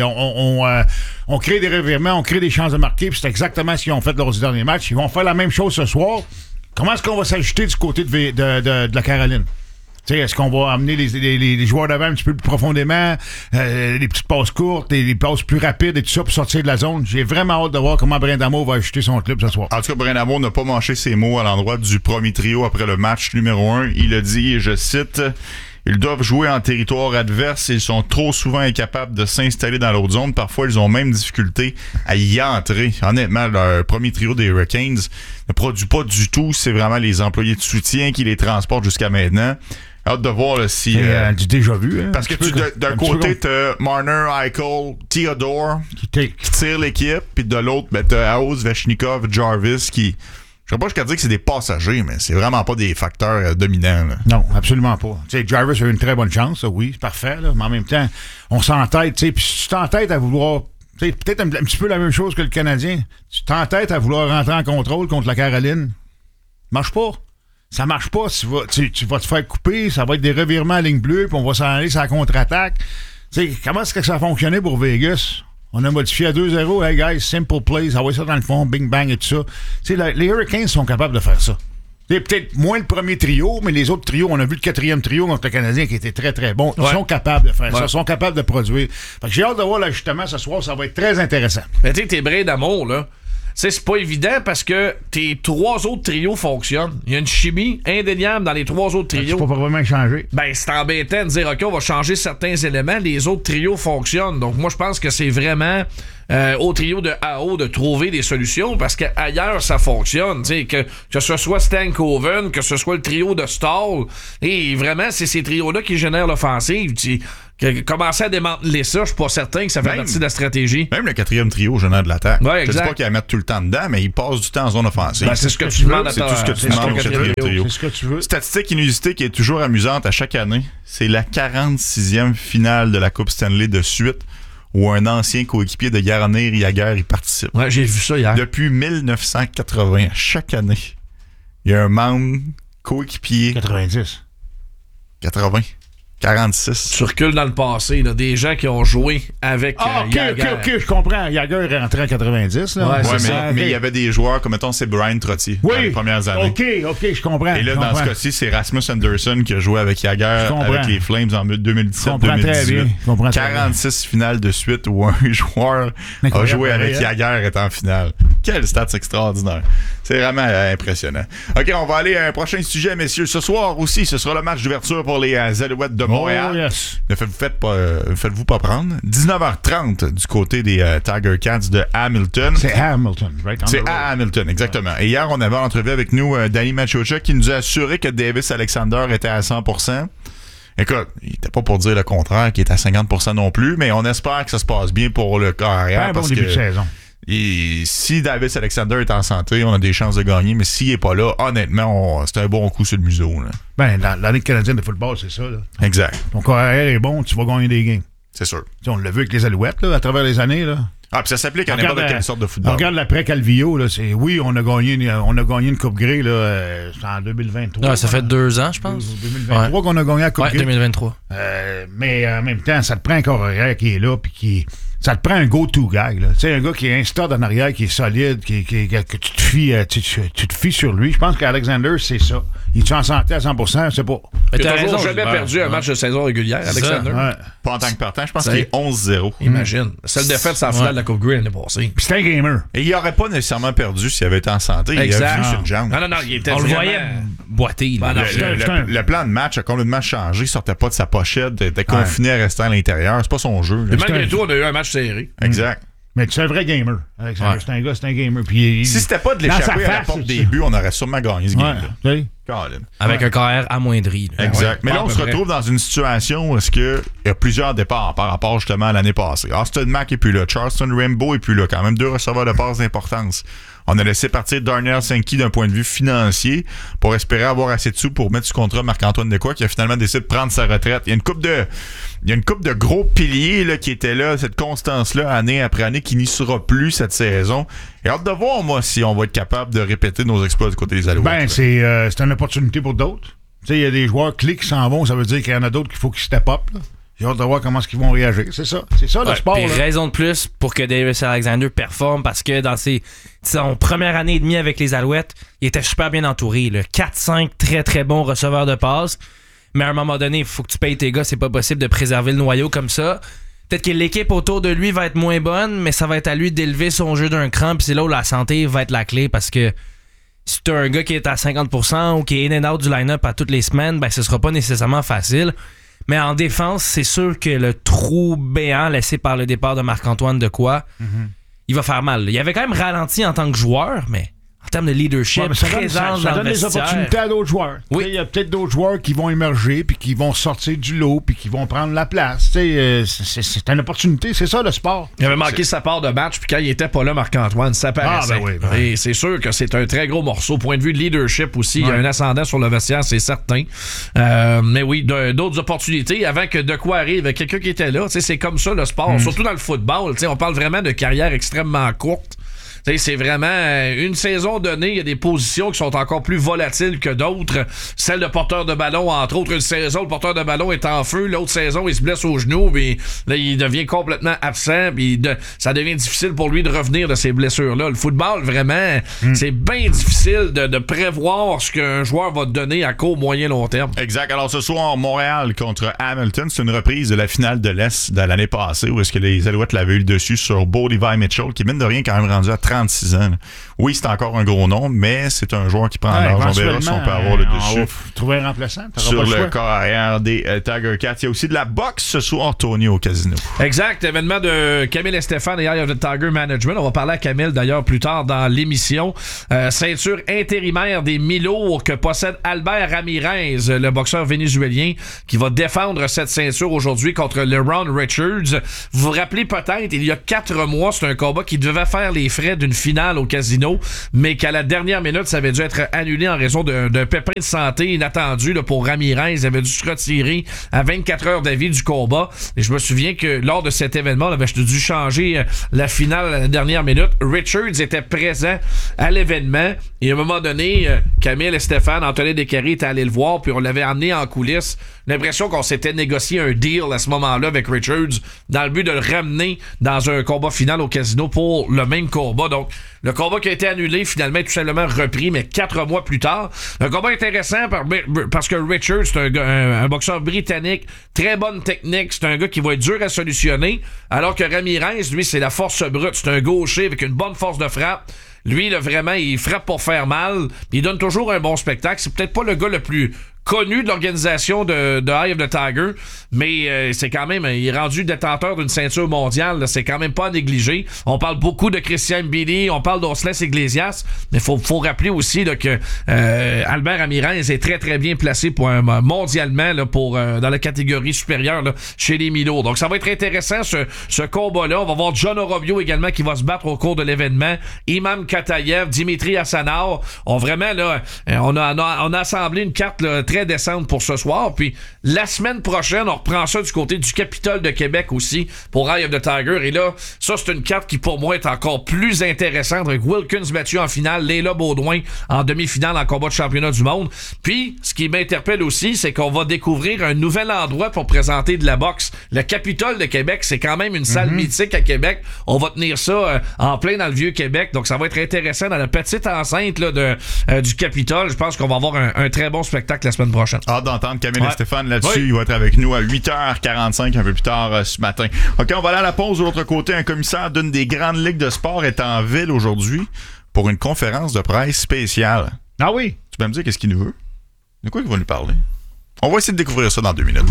on crée des revirements, on crée des chances de marquer. Puis c'est exactement ce qu'ils ont fait lors du dernier match. Ils vont faire la même chose ce soir. Comment est-ce qu'on va s'ajouter du côté de la Caroline? T'sais, est-ce qu'on va amener les joueurs d'avant un petit peu plus profondément, les petites passes courtes, les passes plus rapides et tout ça pour sortir de la zone? J'ai vraiment hâte de voir comment Brind'Amour va ajouter son club ce soir. En tout cas, Brind'Amour n'a pas mâché ses mots à l'endroit du premier trio après le match numéro 1. Il a dit, et je cite, « Ils doivent jouer en territoire adverse et ils sont trop souvent incapables de s'installer dans l'autre zone. Parfois, ils ont même difficulté à y entrer. » Honnêtement, le premier trio des Hurricanes ne produit pas du tout. C'est vraiment les employés de soutien qui les transportent jusqu'à maintenant. Hâte de voir là, si... du déjà vu. Hein, parce que d'un côté, t'as Marner, Eichel, Theodore qui tire l'équipe, puis de l'autre, t'as House, Svechnikov, Jarvis qui... Je ne sais pas jusqu'à dire que c'est des passagers, mais c'est vraiment pas des facteurs dominants. Là. Non, absolument pas. T'sais, Jarvis a eu une très bonne chance, ça, oui, c'est parfait, là, mais en même temps, on s'entête, puis si tu t'entêtes à vouloir... peut-être un petit peu la même chose que le Canadien. Tu t'entêtes à vouloir rentrer en contrôle contre la Caroline. Marche pas. Ça marche pas. Tu vas te faire couper, ça va être des revirements à ligne bleue, puis on va s'en aller sur la contre-attaque. T'sais, comment est-ce que ça a fonctionné pour Vegas? On a modifié à 2-0. Hey guys, simple plays, ça va ça dans le fond, bing bang et tout ça. T'sais, les Hurricanes sont capables de faire ça. C'est peut-être moins le premier trio, mais les autres trios, on a vu le 4e trio contre le Canadien qui était très très bon. Ils sont capables de faire ça, ils sont capables de produire. Fait que j'ai hâte de voir l'ajustement ce soir, ça va être très intéressant. Mais tu sais, tes brais d'amour, là. c'est pas évident parce que tes 3 autres trios fonctionnent. Il y a une chimie indéniable dans les 3 autres trios. Tu peux pas vraiment changer. Ben, c'est embêtant de dire, OK, on va changer certains éléments. Les autres trios fonctionnent. Donc, moi, je pense que c'est vraiment au trio de AO de trouver des solutions parce qu'ailleurs, ça fonctionne. Que ce soit Stankoven, que ce soit le trio de Stahl. Et vraiment, c'est ces trios-là qui génèrent l'offensive. Commencer à démanteler ça, je suis pas certain que ça fait partie de la stratégie. Même le 4e trio génère de l'attaque. Ouais, je dis pas qu'il va mettre tout le temps dedans, mais il passe du temps en zone offensive. Ben, c'est ce que tu demandes à C'est tout ce que tu demandes au 4e trio. C'est ce que tu veux. Statistique inusitée qui est toujours amusante à chaque année, c'est la 46e finale de la Coupe Stanley de suite où un ancien coéquipier de Jaromír Jágr y participe. Ouais, j'ai vu ça hier. Depuis 1980, chaque année, il y a un membre coéquipier. 90. 80. 46. Tu recules dans le passé, là, des gens qui ont joué avec Jágr. OK, je comprends. Jágr est rentré en 90. Là. Mais il y avait des joueurs comme, mettons, c'est Brian Trottier dans les premières années. OK, je comprends. Et là, dans ce cas-ci, c'est Rasmus Anderson qui a joué avec Jágr avec les Flames en 2017-2018. 46 finales de suite où un joueur a joué avec Jágr est en finale. Quel stats extraordinaire. C'est vraiment impressionnant. OK, on va aller à un prochain sujet, messieurs. Ce soir aussi, ce sera le match d'ouverture pour les Alouettes de Montréal. Oh, yes. Ne faites-vous pas prendre. 19h30 du côté des Tiger Cats de Hamilton. C'est Hamilton, right? C'est à Hamilton, exactement. Et hier, on avait en entrevue avec nous Danny Machocha qui nous a assuré que Davis Alexander était à 100%. Écoute, il n'était pas pour dire le contraire, qu'il est à 50% non plus, mais on espère que ça se passe bien pour le carrière. Bon début de saison. Et si Davis Alexander est en santé, on a des chances de gagner, mais s'il n'est pas là, honnêtement, c'est un bon coup sur le museau. Là. Ben, dans la Ligue canadienne de football, c'est ça. Là. Exact. Ton carrière est bon, tu vas gagner des games. C'est sûr. T'sais, on l'a vu avec les Alouettes là, à travers les années. Là. Ah, puis ça s'applique à n'importe quelle sorte de football. On regarde l'après-Calvillo. Oui, on a gagné une Coupe Grey là, en 2023. Non, ça fait 2 ans, je pense. 2023 qu'on a gagné la Coupe Grey. 2023. Mais en même temps, ça te prend un carrière qui est là puis ça te prend un go-to guy. Tu sais, un gars qui est un stud en arrière, qui est solide, que tu te fies sur lui. Je pense qu'Alexander, c'est ça. Il est en santé à 100%? Je sais pas. Il n'a toujours jamais perdu un match de saison régulière, Alexander. Pas en tant que partant. Je pense qu'il est 11-0. Imagine. Celle défaite, c'est en finale de la Coupe Grey l'année passée. Puis c'est un gamer. Et il n'aurait pas nécessairement perdu s'il avait été en santé. Exact. Il a vu sur une jambe. Non, il était on le voyait boiter. Le plan de match a complètement changé. Il sortait pas de sa pochette. Il était confiné à rester à l'intérieur. C'est pas son jeu. Et malgré tout, on a eu un match serré. Exact. Mais tu es un vrai gamer, Alexander. C'est un gamer. Puis si c'était pas de l'échapper à la porte des buts, on aurait sûrement gagné ce game-là. Avec un carrière amoindri. Exact. Mais là, on se retrouve dans une situation où il y a plusieurs départs par rapport justement à l'année passée. Austin Mack est plus là. Charleston Rambo est plus là. Quand même 2 receveurs de passe d'importance. On a laissé partir Darnell Sankey d'un point de vue financier pour espérer avoir assez de sous pour mettre sous contrat Marc-Antoine Dequoy qui a finalement décidé de prendre sa retraite. Il y a une couple de gros piliers là, qui étaient là, cette constance-là, année après année, qui n'y sera plus cette saison. Et hâte de voir, moi, si on va être capable de répéter nos exploits du côté des Alouettes. Ben, c'est une opportunité pour d'autres. Tu sais, il y a des joueurs clés qui s'en vont, ça veut dire qu'il y en a d'autres qu'il faut qu'ils step up. Là. J'ai hâte de voir comment ils vont réagir. C'est ça le sport. Puis raison de plus pour que Davis Alexander performe parce que dans son première année et demie avec les Alouettes, il était super bien entouré. 4-5 très très bons receveurs de passe. Mais à un moment donné, il faut que tu payes tes gars. C'est pas possible de préserver le noyau comme ça. Peut-être que l'équipe autour de lui va être moins bonne, mais ça va être à lui d'élever son jeu d'un cran. Puis c'est là où la santé va être la clé parce que si tu as un gars qui est à 50% ou qui est in and out du line-up à toutes les semaines, ben ce sera pas nécessairement facile. Mais en défense, c'est sûr que le trou béant laissé par le départ de Marc-Antoine Dequoy, il va faire mal. Il avait quand même ralenti en tant que joueur, mais en termes de leadership, présence ça donne des opportunités à d'autres joueurs. Oui. Il y a peut-être d'autres joueurs qui vont émerger, puis qui vont sortir du lot, puis qui vont prendre la place. C'est une opportunité, c'est ça le sport. Il avait manqué sa part de match, puis quand il était pas là, Marc-Antoine, ça paraissait. Et c'est sûr que c'est un très gros morceau. Point de vue de leadership aussi, il y a un ascendant sur le vestiaire, c'est certain. Mais oui, d'autres opportunités. Avant que Dequoy arrive, il y avait quelqu'un qui était là. C'est comme ça le sport, surtout dans le football. On parle vraiment de carrière extrêmement courte. T'sais, c'est vraiment une saison donnée, il y a des positions qui sont encore plus volatiles que d'autres. Celle de porteur de ballon, entre autres, une saison, le porteur de ballon est en feu, l'autre saison, il se blesse au genou, puis là, il devient complètement absent, puis ça devient difficile pour lui de revenir de ces blessures-là. Le football, vraiment, c'est bien difficile de prévoir ce qu'un joueur va te donner à court, moyen, long terme. Exact. Alors ce soir, Montréal contre Hamilton, c'est une reprise de la finale de l'Est de l'année passée, où est-ce que les Alouettes l'avaient eu le dessus sur Beau Levi Mitchell, qui mine de rien quand même rendu à 36 ans. Là. Oui, c'est encore un gros nom, mais c'est un joueur qui prend l'âge. On verra si on peut avoir le dessus. Trouver un remplaçant. Sur le corps arrière des Tiger Cats. Il y a aussi de la boxe ce soir, Tony, au casino. Exact. Événement de Camille Estefan et Eye of the Tiger Management. On va parler à Camille d'ailleurs plus tard dans l'émission. Ceinture intérimaire des mi-lourds que possède Albert Ramirez, le boxeur vénézuélien, qui va défendre cette ceinture aujourd'hui contre LeRon Richards. Vous vous rappelez peut-être, il y a 4 mois, c'est un combat qui devait faire les frais d'une finale au casino, mais qu'à la dernière minute, ça avait dû être annulé en raison d'un pépin de santé inattendu là, pour Ramirez. Il avait dû se retirer à 24 heures d'avis du combat. Et je me souviens que lors de cet événement, on avait dû changer la finale à la dernière minute. Richards était présent à l'événement et à un moment donné, Camille et Stéphane, Anthony Descaries étaient allés le voir, puis on l'avait emmené en coulisses. L'impression qu'on s'était négocié un deal à ce moment-là avec Richards dans le but de le ramener dans un combat final au casino pour le même combat. Donc, le combat qui a été annulé, finalement, tout simplement repris, mais 4 mois plus tard. Un combat intéressant parce que Richards, c'est un boxeur britannique, très bonne technique, c'est un gars qui va être dur à solutionner, alors que Ramirez, lui, c'est la force brute, c'est un gaucher avec une bonne force de frappe. Lui, là, vraiment, il frappe pour faire mal, il donne toujours un bon spectacle. C'est peut-être pas le gars le plus connu de l'organisation de Eye of the Tiger, mais c'est quand même, il est rendu détenteur d'une ceinture mondiale, là, c'est quand même pas à négliger. On parle beaucoup de Christian Mbili, on parle d'Osles Iglesias, mais faut rappeler aussi là, que Albert Ramirez est très très bien placé pour mondialement là, pour dans la catégorie supérieure là, chez les mi-lourds. Donc ça va être intéressant ce combat-là. On va voir John Orobio également qui va se battre au cours de l'événement. Imam Katayev, Dimitri Hassanov. On vraiment là, on a assemblé une carte là, très décente pour ce soir. Puis la semaine prochaine, on reprend ça du côté du Capitole de Québec aussi pour Eye of the Tiger. Et là, ça, c'est une carte qui, pour moi, est encore plus intéressante avec Wilkins battu en finale, Leila Baudouin en demi-finale en combat de championnat du monde. Puis, ce qui m'interpelle aussi, c'est qu'on va découvrir un nouvel endroit pour présenter de la boxe. Le Capitole de Québec, c'est quand même une salle mythique à Québec. On va tenir ça en plein dans le Vieux-Québec. Donc, ça va être intéressant dans la petite enceinte là, du Capitole. Je pense qu'on va avoir un très bon spectacle la semaine prochaine. Hâte d'entendre Camille et Stéphane là-dessus. Oui. Il va être avec nous à 8h45 un peu plus tard ce matin. OK, on va aller à la pause. De l'autre côté, un commissaire d'une des grandes ligues de sport est en ville aujourd'hui pour une conférence de presse spéciale. Ah oui? Tu peux me dire qu'est-ce qu'il nous veut? De quoi il va nous parler? On va essayer de découvrir ça dans 2 minutes.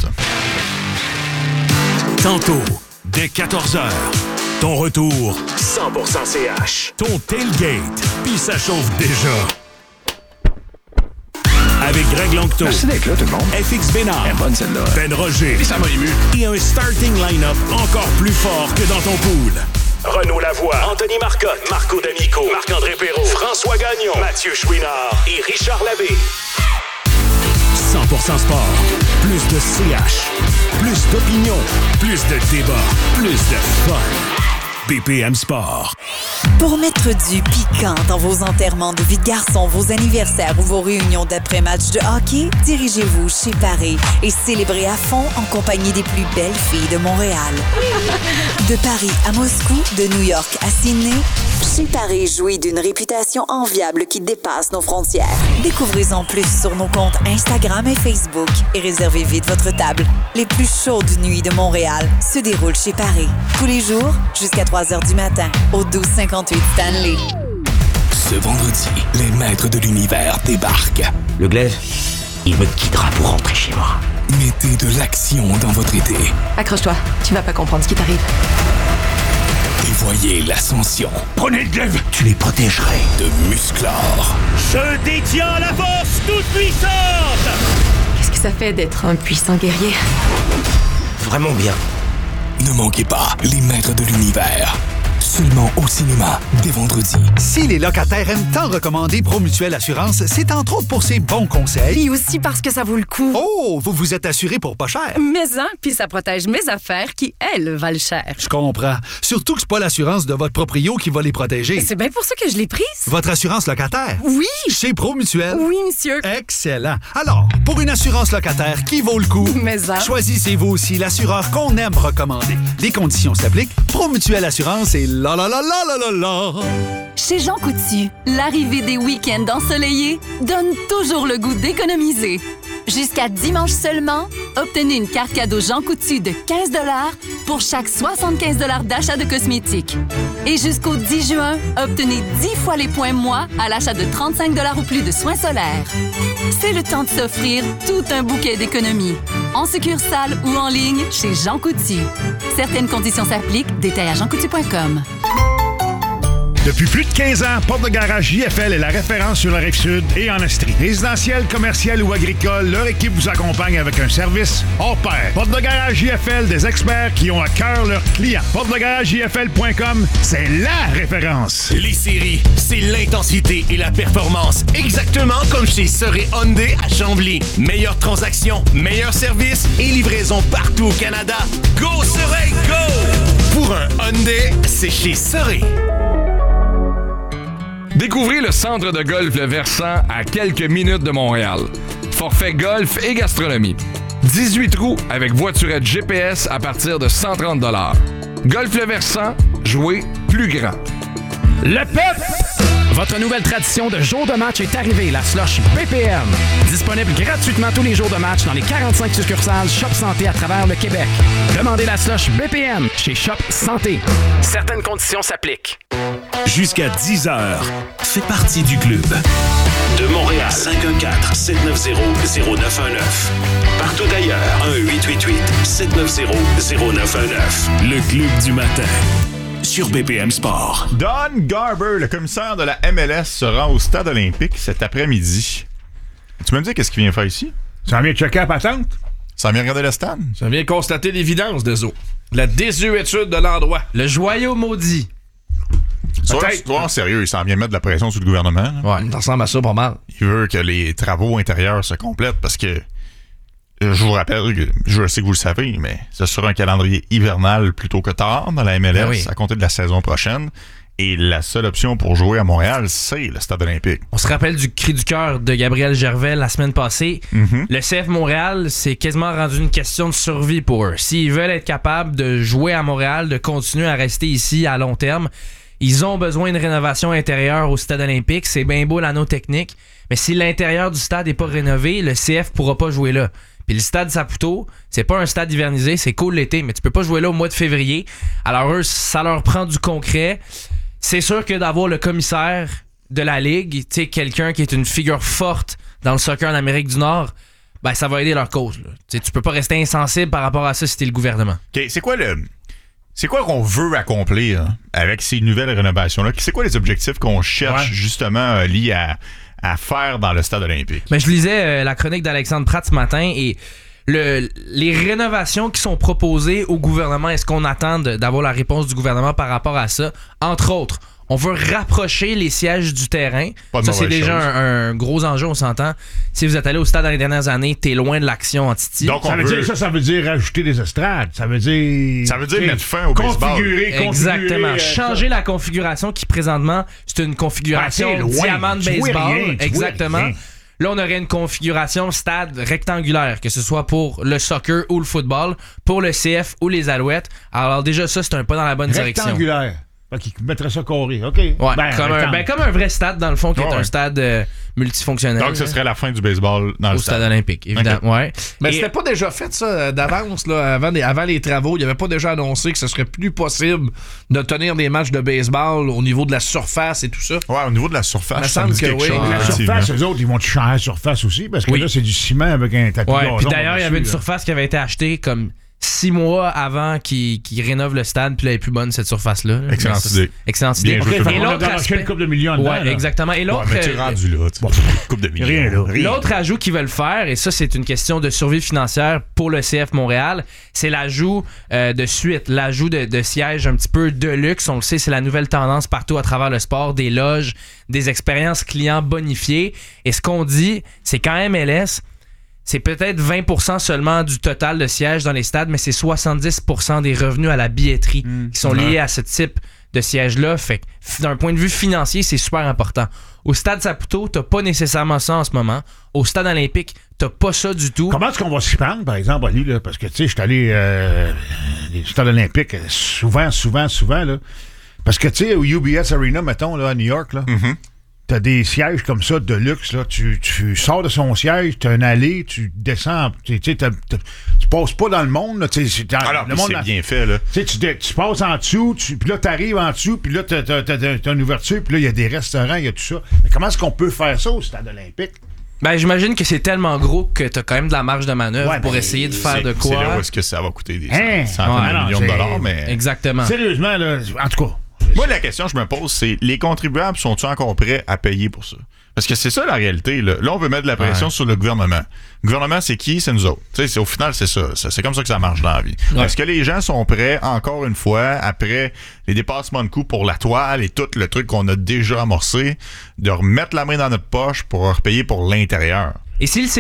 Tantôt, dès 14h, ton retour 100% CH. Ton tailgate, puis ça chauffe déjà. Avec Greg Longto. Merci d'être là, tout le monde. FX Bénard. Elle est bonne, celle-là. Ben Roger. Et ça m'a ému. Et un starting line-up encore plus fort que dans ton pool. Renaud Lavoie, Anthony Marcotte, Marco D'Amico, Marc-André Perrault, François Gagnon, Mathieu Chouinard et Richard Labbé. 100% sport. Plus de CH. Plus d'opinion. Plus de débat. Plus de fun. BPM Sport. Pour mettre du piquant dans vos enterrements de vie de garçon, vos anniversaires ou vos réunions d'après-match de hockey, dirigez-vous chez Paris et célébrez à fond en compagnie des plus belles filles de Montréal. De Paris à Moscou, de New York à Sydney, chez Paris jouit d'une réputation enviable qui dépasse nos frontières. Découvrez-en plus sur nos comptes Instagram et Facebook et réservez vite votre table. Les plus chaudes nuits de Montréal se déroulent chez Paris. Tous les jours, jusqu'à 3h du matin, au 1258 Stanley. Ce vendredi, les maîtres de l'univers débarquent. Le glaive, il me guidera pour rentrer chez moi. Mettez de l'action dans votre été. Accroche-toi, tu vas pas comprendre ce qui t'arrive. Et voyez l'ascension. Prenez le glaive, tu les protégerais. De Musclor. Je détiens la force toute puissante! Qu'est-ce que ça fait d'être un puissant guerrier? Vraiment bien. Ne manquez pas les maîtres de l'univers. Seulement au cinéma, dès vendredi. Si les locataires aiment tant recommander Promutuelle Assurance, c'est entre autres pour ses bons conseils. Et aussi parce que ça vaut le coup. Oh, vous vous êtes assuré pour pas cher. Mais hein, puis ça protège mes affaires qui, elles, valent cher. Je comprends. Surtout que c'est pas l'assurance de votre proprio qui va les protéger. C'est bien pour ça que je l'ai prise. Votre assurance locataire? Oui. Chez Promutuelle? Oui, monsieur. Excellent. Alors, pour une assurance locataire qui vaut le coup, choisissez-vous aussi l'assureur qu'on aime recommander. Les conditions s'appliquent. Promutuelle Assurance et la la la la la la la. Chez Jean Coutu, l'arrivée des week-ends ensoleillés donne toujours le goût d'économiser. Jusqu'à dimanche seulement, obtenez une carte cadeau Jean Coutu de 15 $ pour chaque 75 $ d'achat de cosmétiques. Et jusqu'au 10 juin, obtenez 10 fois les points moi à l'achat de 35 $ ou plus de soins solaires. C'est le temps de s'offrir tout un bouquet d'économies. En succursale ou en ligne chez Jean Coutu. Certaines conditions s'appliquent. Détails à jeancoutu.com. Depuis plus de 15 ans, Porte de Garage JFL est la référence sur la Rive-Sud et en Estrie. Résidentiel, commercial ou agricole, leur équipe vous accompagne avec un service hors pair. Porte de Garage JFL, des experts qui ont à cœur leurs clients. PorteDeGarageJFL.com, c'est la référence. Les séries, c'est l'intensité et la performance. Exactement comme chez Soré Hyundai à Chambly. Meilleure transaction, meilleur service et livraison partout au Canada. Go Soré, go! Pour un Hyundai, c'est chez Soré. Découvrez le centre de golf Le Versant à quelques minutes de Montréal. Forfait golf et gastronomie. 18 trous avec voiturette GPS à partir de 130 $. Golf Le Versant, jouez plus grand. Le PEP! Votre nouvelle tradition de jour de match est arrivée, la slush BPM. Disponible gratuitement tous les jours de match dans les 45 succursales Shop Santé à travers le Québec. Demandez la slush BPM chez Shop Santé. Certaines conditions s'appliquent. Jusqu'à 10h, fais partie du club. De Montréal, 514-790-0919. Partout ailleurs, 1-888-790-0919. Le club du matin. Sur BPM Sport. Don Garber, le commissaire de la MLS, se rend au stade olympique cet après-midi. Tu me dis qu'est-ce qu'il vient faire ici? Ça vient checker la patente? Ça vient regarder le stade? Ça vient constater l'évidence des eaux. La désuétude de l'endroit. Le joyau maudit. Sois sérieux, il s'en vient mettre de la pression sur le gouvernement. Ouais, ça ressemble à ça pas mal. Il veut que les travaux intérieurs se complètent parce que je vous rappelle, je sais que vous le savez, mais ce sera un calendrier hivernal plutôt que tard dans la MLS à compter de la saison prochaine. Et la seule option pour jouer à Montréal, c'est le stade olympique. On se rappelle du cri du cœur de Gabriel Gervais la semaine passée. Le CF Montréal, c'est quasiment rendu une question de survie pour eux. S'ils veulent être capables de jouer à Montréal, de continuer à rester ici à long terme, ils ont besoin de rénovation intérieure au stade olympique. C'est bien beau l'anneau technique, mais si l'intérieur du stade n'est pas rénové, le CF pourra pas jouer là. Puis le stade Saputo, c'est pas un stade hivernisé, c'est cool l'été, mais tu peux pas jouer là au mois de février. Alors eux, ça leur prend du concret. C'est sûr que d'avoir le commissaire de la Ligue, tu sais, quelqu'un qui est une figure forte dans le soccer en Amérique du Nord, ben ça va aider leur cause. Tu peux pas rester insensible par rapport à ça si t'es le gouvernement. Okay, c'est quoi qu'on veut accomplir avec ces nouvelles rénovations-là? C'est quoi les objectifs qu'on cherche justement liés à faire dans le stade olympique? Ben, je lisais la chronique d'Alexandre Pratt ce matin et les rénovations qui sont proposées au gouvernement, est-ce qu'on attend d'avoir la réponse du gouvernement par rapport à ça? Entre autres, on veut rapprocher les sièges du terrain. Ça, c'est déjà un gros enjeu, on s'entend. Si vous êtes allé au stade dans les dernières années, t'es loin de l'action en Titi. Donc, ça veut dire rajouter des estrades. Ça veut dire mettre fin au baseball. Exactement. Changer la configuration qui, présentement, c'est une configuration diamant de baseball. Exactement. Là, on aurait une configuration stade rectangulaire, que ce soit pour le soccer ou le football, pour le CF ou les Alouettes. Alors déjà, ça, c'est un pas dans la bonne direction. Rectangulaire. Qui mettrait ça carré, OK. Ouais, comme un vrai stade, dans le fond, qui est un stade multifonctionnel. Donc, ce serait la fin du baseball dans le stade olympique, évidemment. Okay. Mais c'était pas déjà fait, ça, d'avance, là, avant les travaux. Il n'y avait pas déjà annoncé que ce serait plus possible de tenir des matchs de baseball au niveau de la surface et tout ça? Ouais, au niveau de la surface, ça me semble que oui. La surface, eux autres, ils vont changer la surface aussi, parce que là, c'est du ciment avec un tapis gazon. Puis d'ailleurs, il y avait une surface qui avait été achetée comme 6 mois avant qu'ils rénovent le stade, puis là, elle est plus bonne, cette surface-là. Excellente idée. Excellente idée. Et l'autre aspect, une couple de millions dedans. Ouais, exactement. Et l'autre, mais tu es rendu là, coupe de millions. L'autre ajout qu'ils veulent faire, et ça, c'est une question de survie financière pour le CF Montréal, c'est l'ajout de suite, l'ajout de sièges un petit peu de luxe. On le sait, c'est la nouvelle tendance partout à travers le sport, des loges, des expériences clients bonifiées. Et ce qu'on dit, c'est qu'en MLS, c'est peut-être 20% seulement du total de sièges dans les stades, mais c'est 70% des revenus à la billetterie qui sont liés à ce type de siège-là. Fait que d'un point de vue financier, c'est super important. Au stade Saputo, t'as pas nécessairement ça en ce moment. Au stade olympique, t'as pas ça du tout. Comment est-ce qu'on va s'y prendre, par exemple, Ali, là? Parce que, tu sais, je suis allé au stade olympique souvent, là. Parce que, tu sais, au UBS Arena, mettons, là, à New York, là, t'as des sièges comme ça de luxe, là. Tu sors de son siège, t'as une allée, tu descends, tu passes pas dans le monde, là. Alors, le monde c'est bien fait, là. Tu passes en dessous, puis là, t'arrives en dessous, puis là, t'as une ouverture, puis là, il y a des restaurants, il y a tout ça. Mais comment est-ce qu'on peut faire ça au stade olympique? Ben, j'imagine que c'est tellement gros que t'as quand même de la marge de manœuvre pour essayer de faire de quoi. C'est là où est-ce que ça va coûter des centaines de millions de dollars, mais... Exactement. Sérieusement, là, en tout cas... Moi, la question que je me pose, c'est les contribuables sont-ils encore prêts à payer pour ça? Parce que c'est ça la réalité. Là, on veut mettre de la pression sur le gouvernement. Le gouvernement, c'est qui? C'est nous autres. Au final, c'est ça. C'est comme ça que ça marche dans la vie. Ouais. Est-ce que les gens sont prêts, encore une fois, après les dépassements de coûts pour la toile et tout le truc qu'on a déjà amorcé, de remettre la main dans notre poche pour repayer pour l'intérieur? Et si le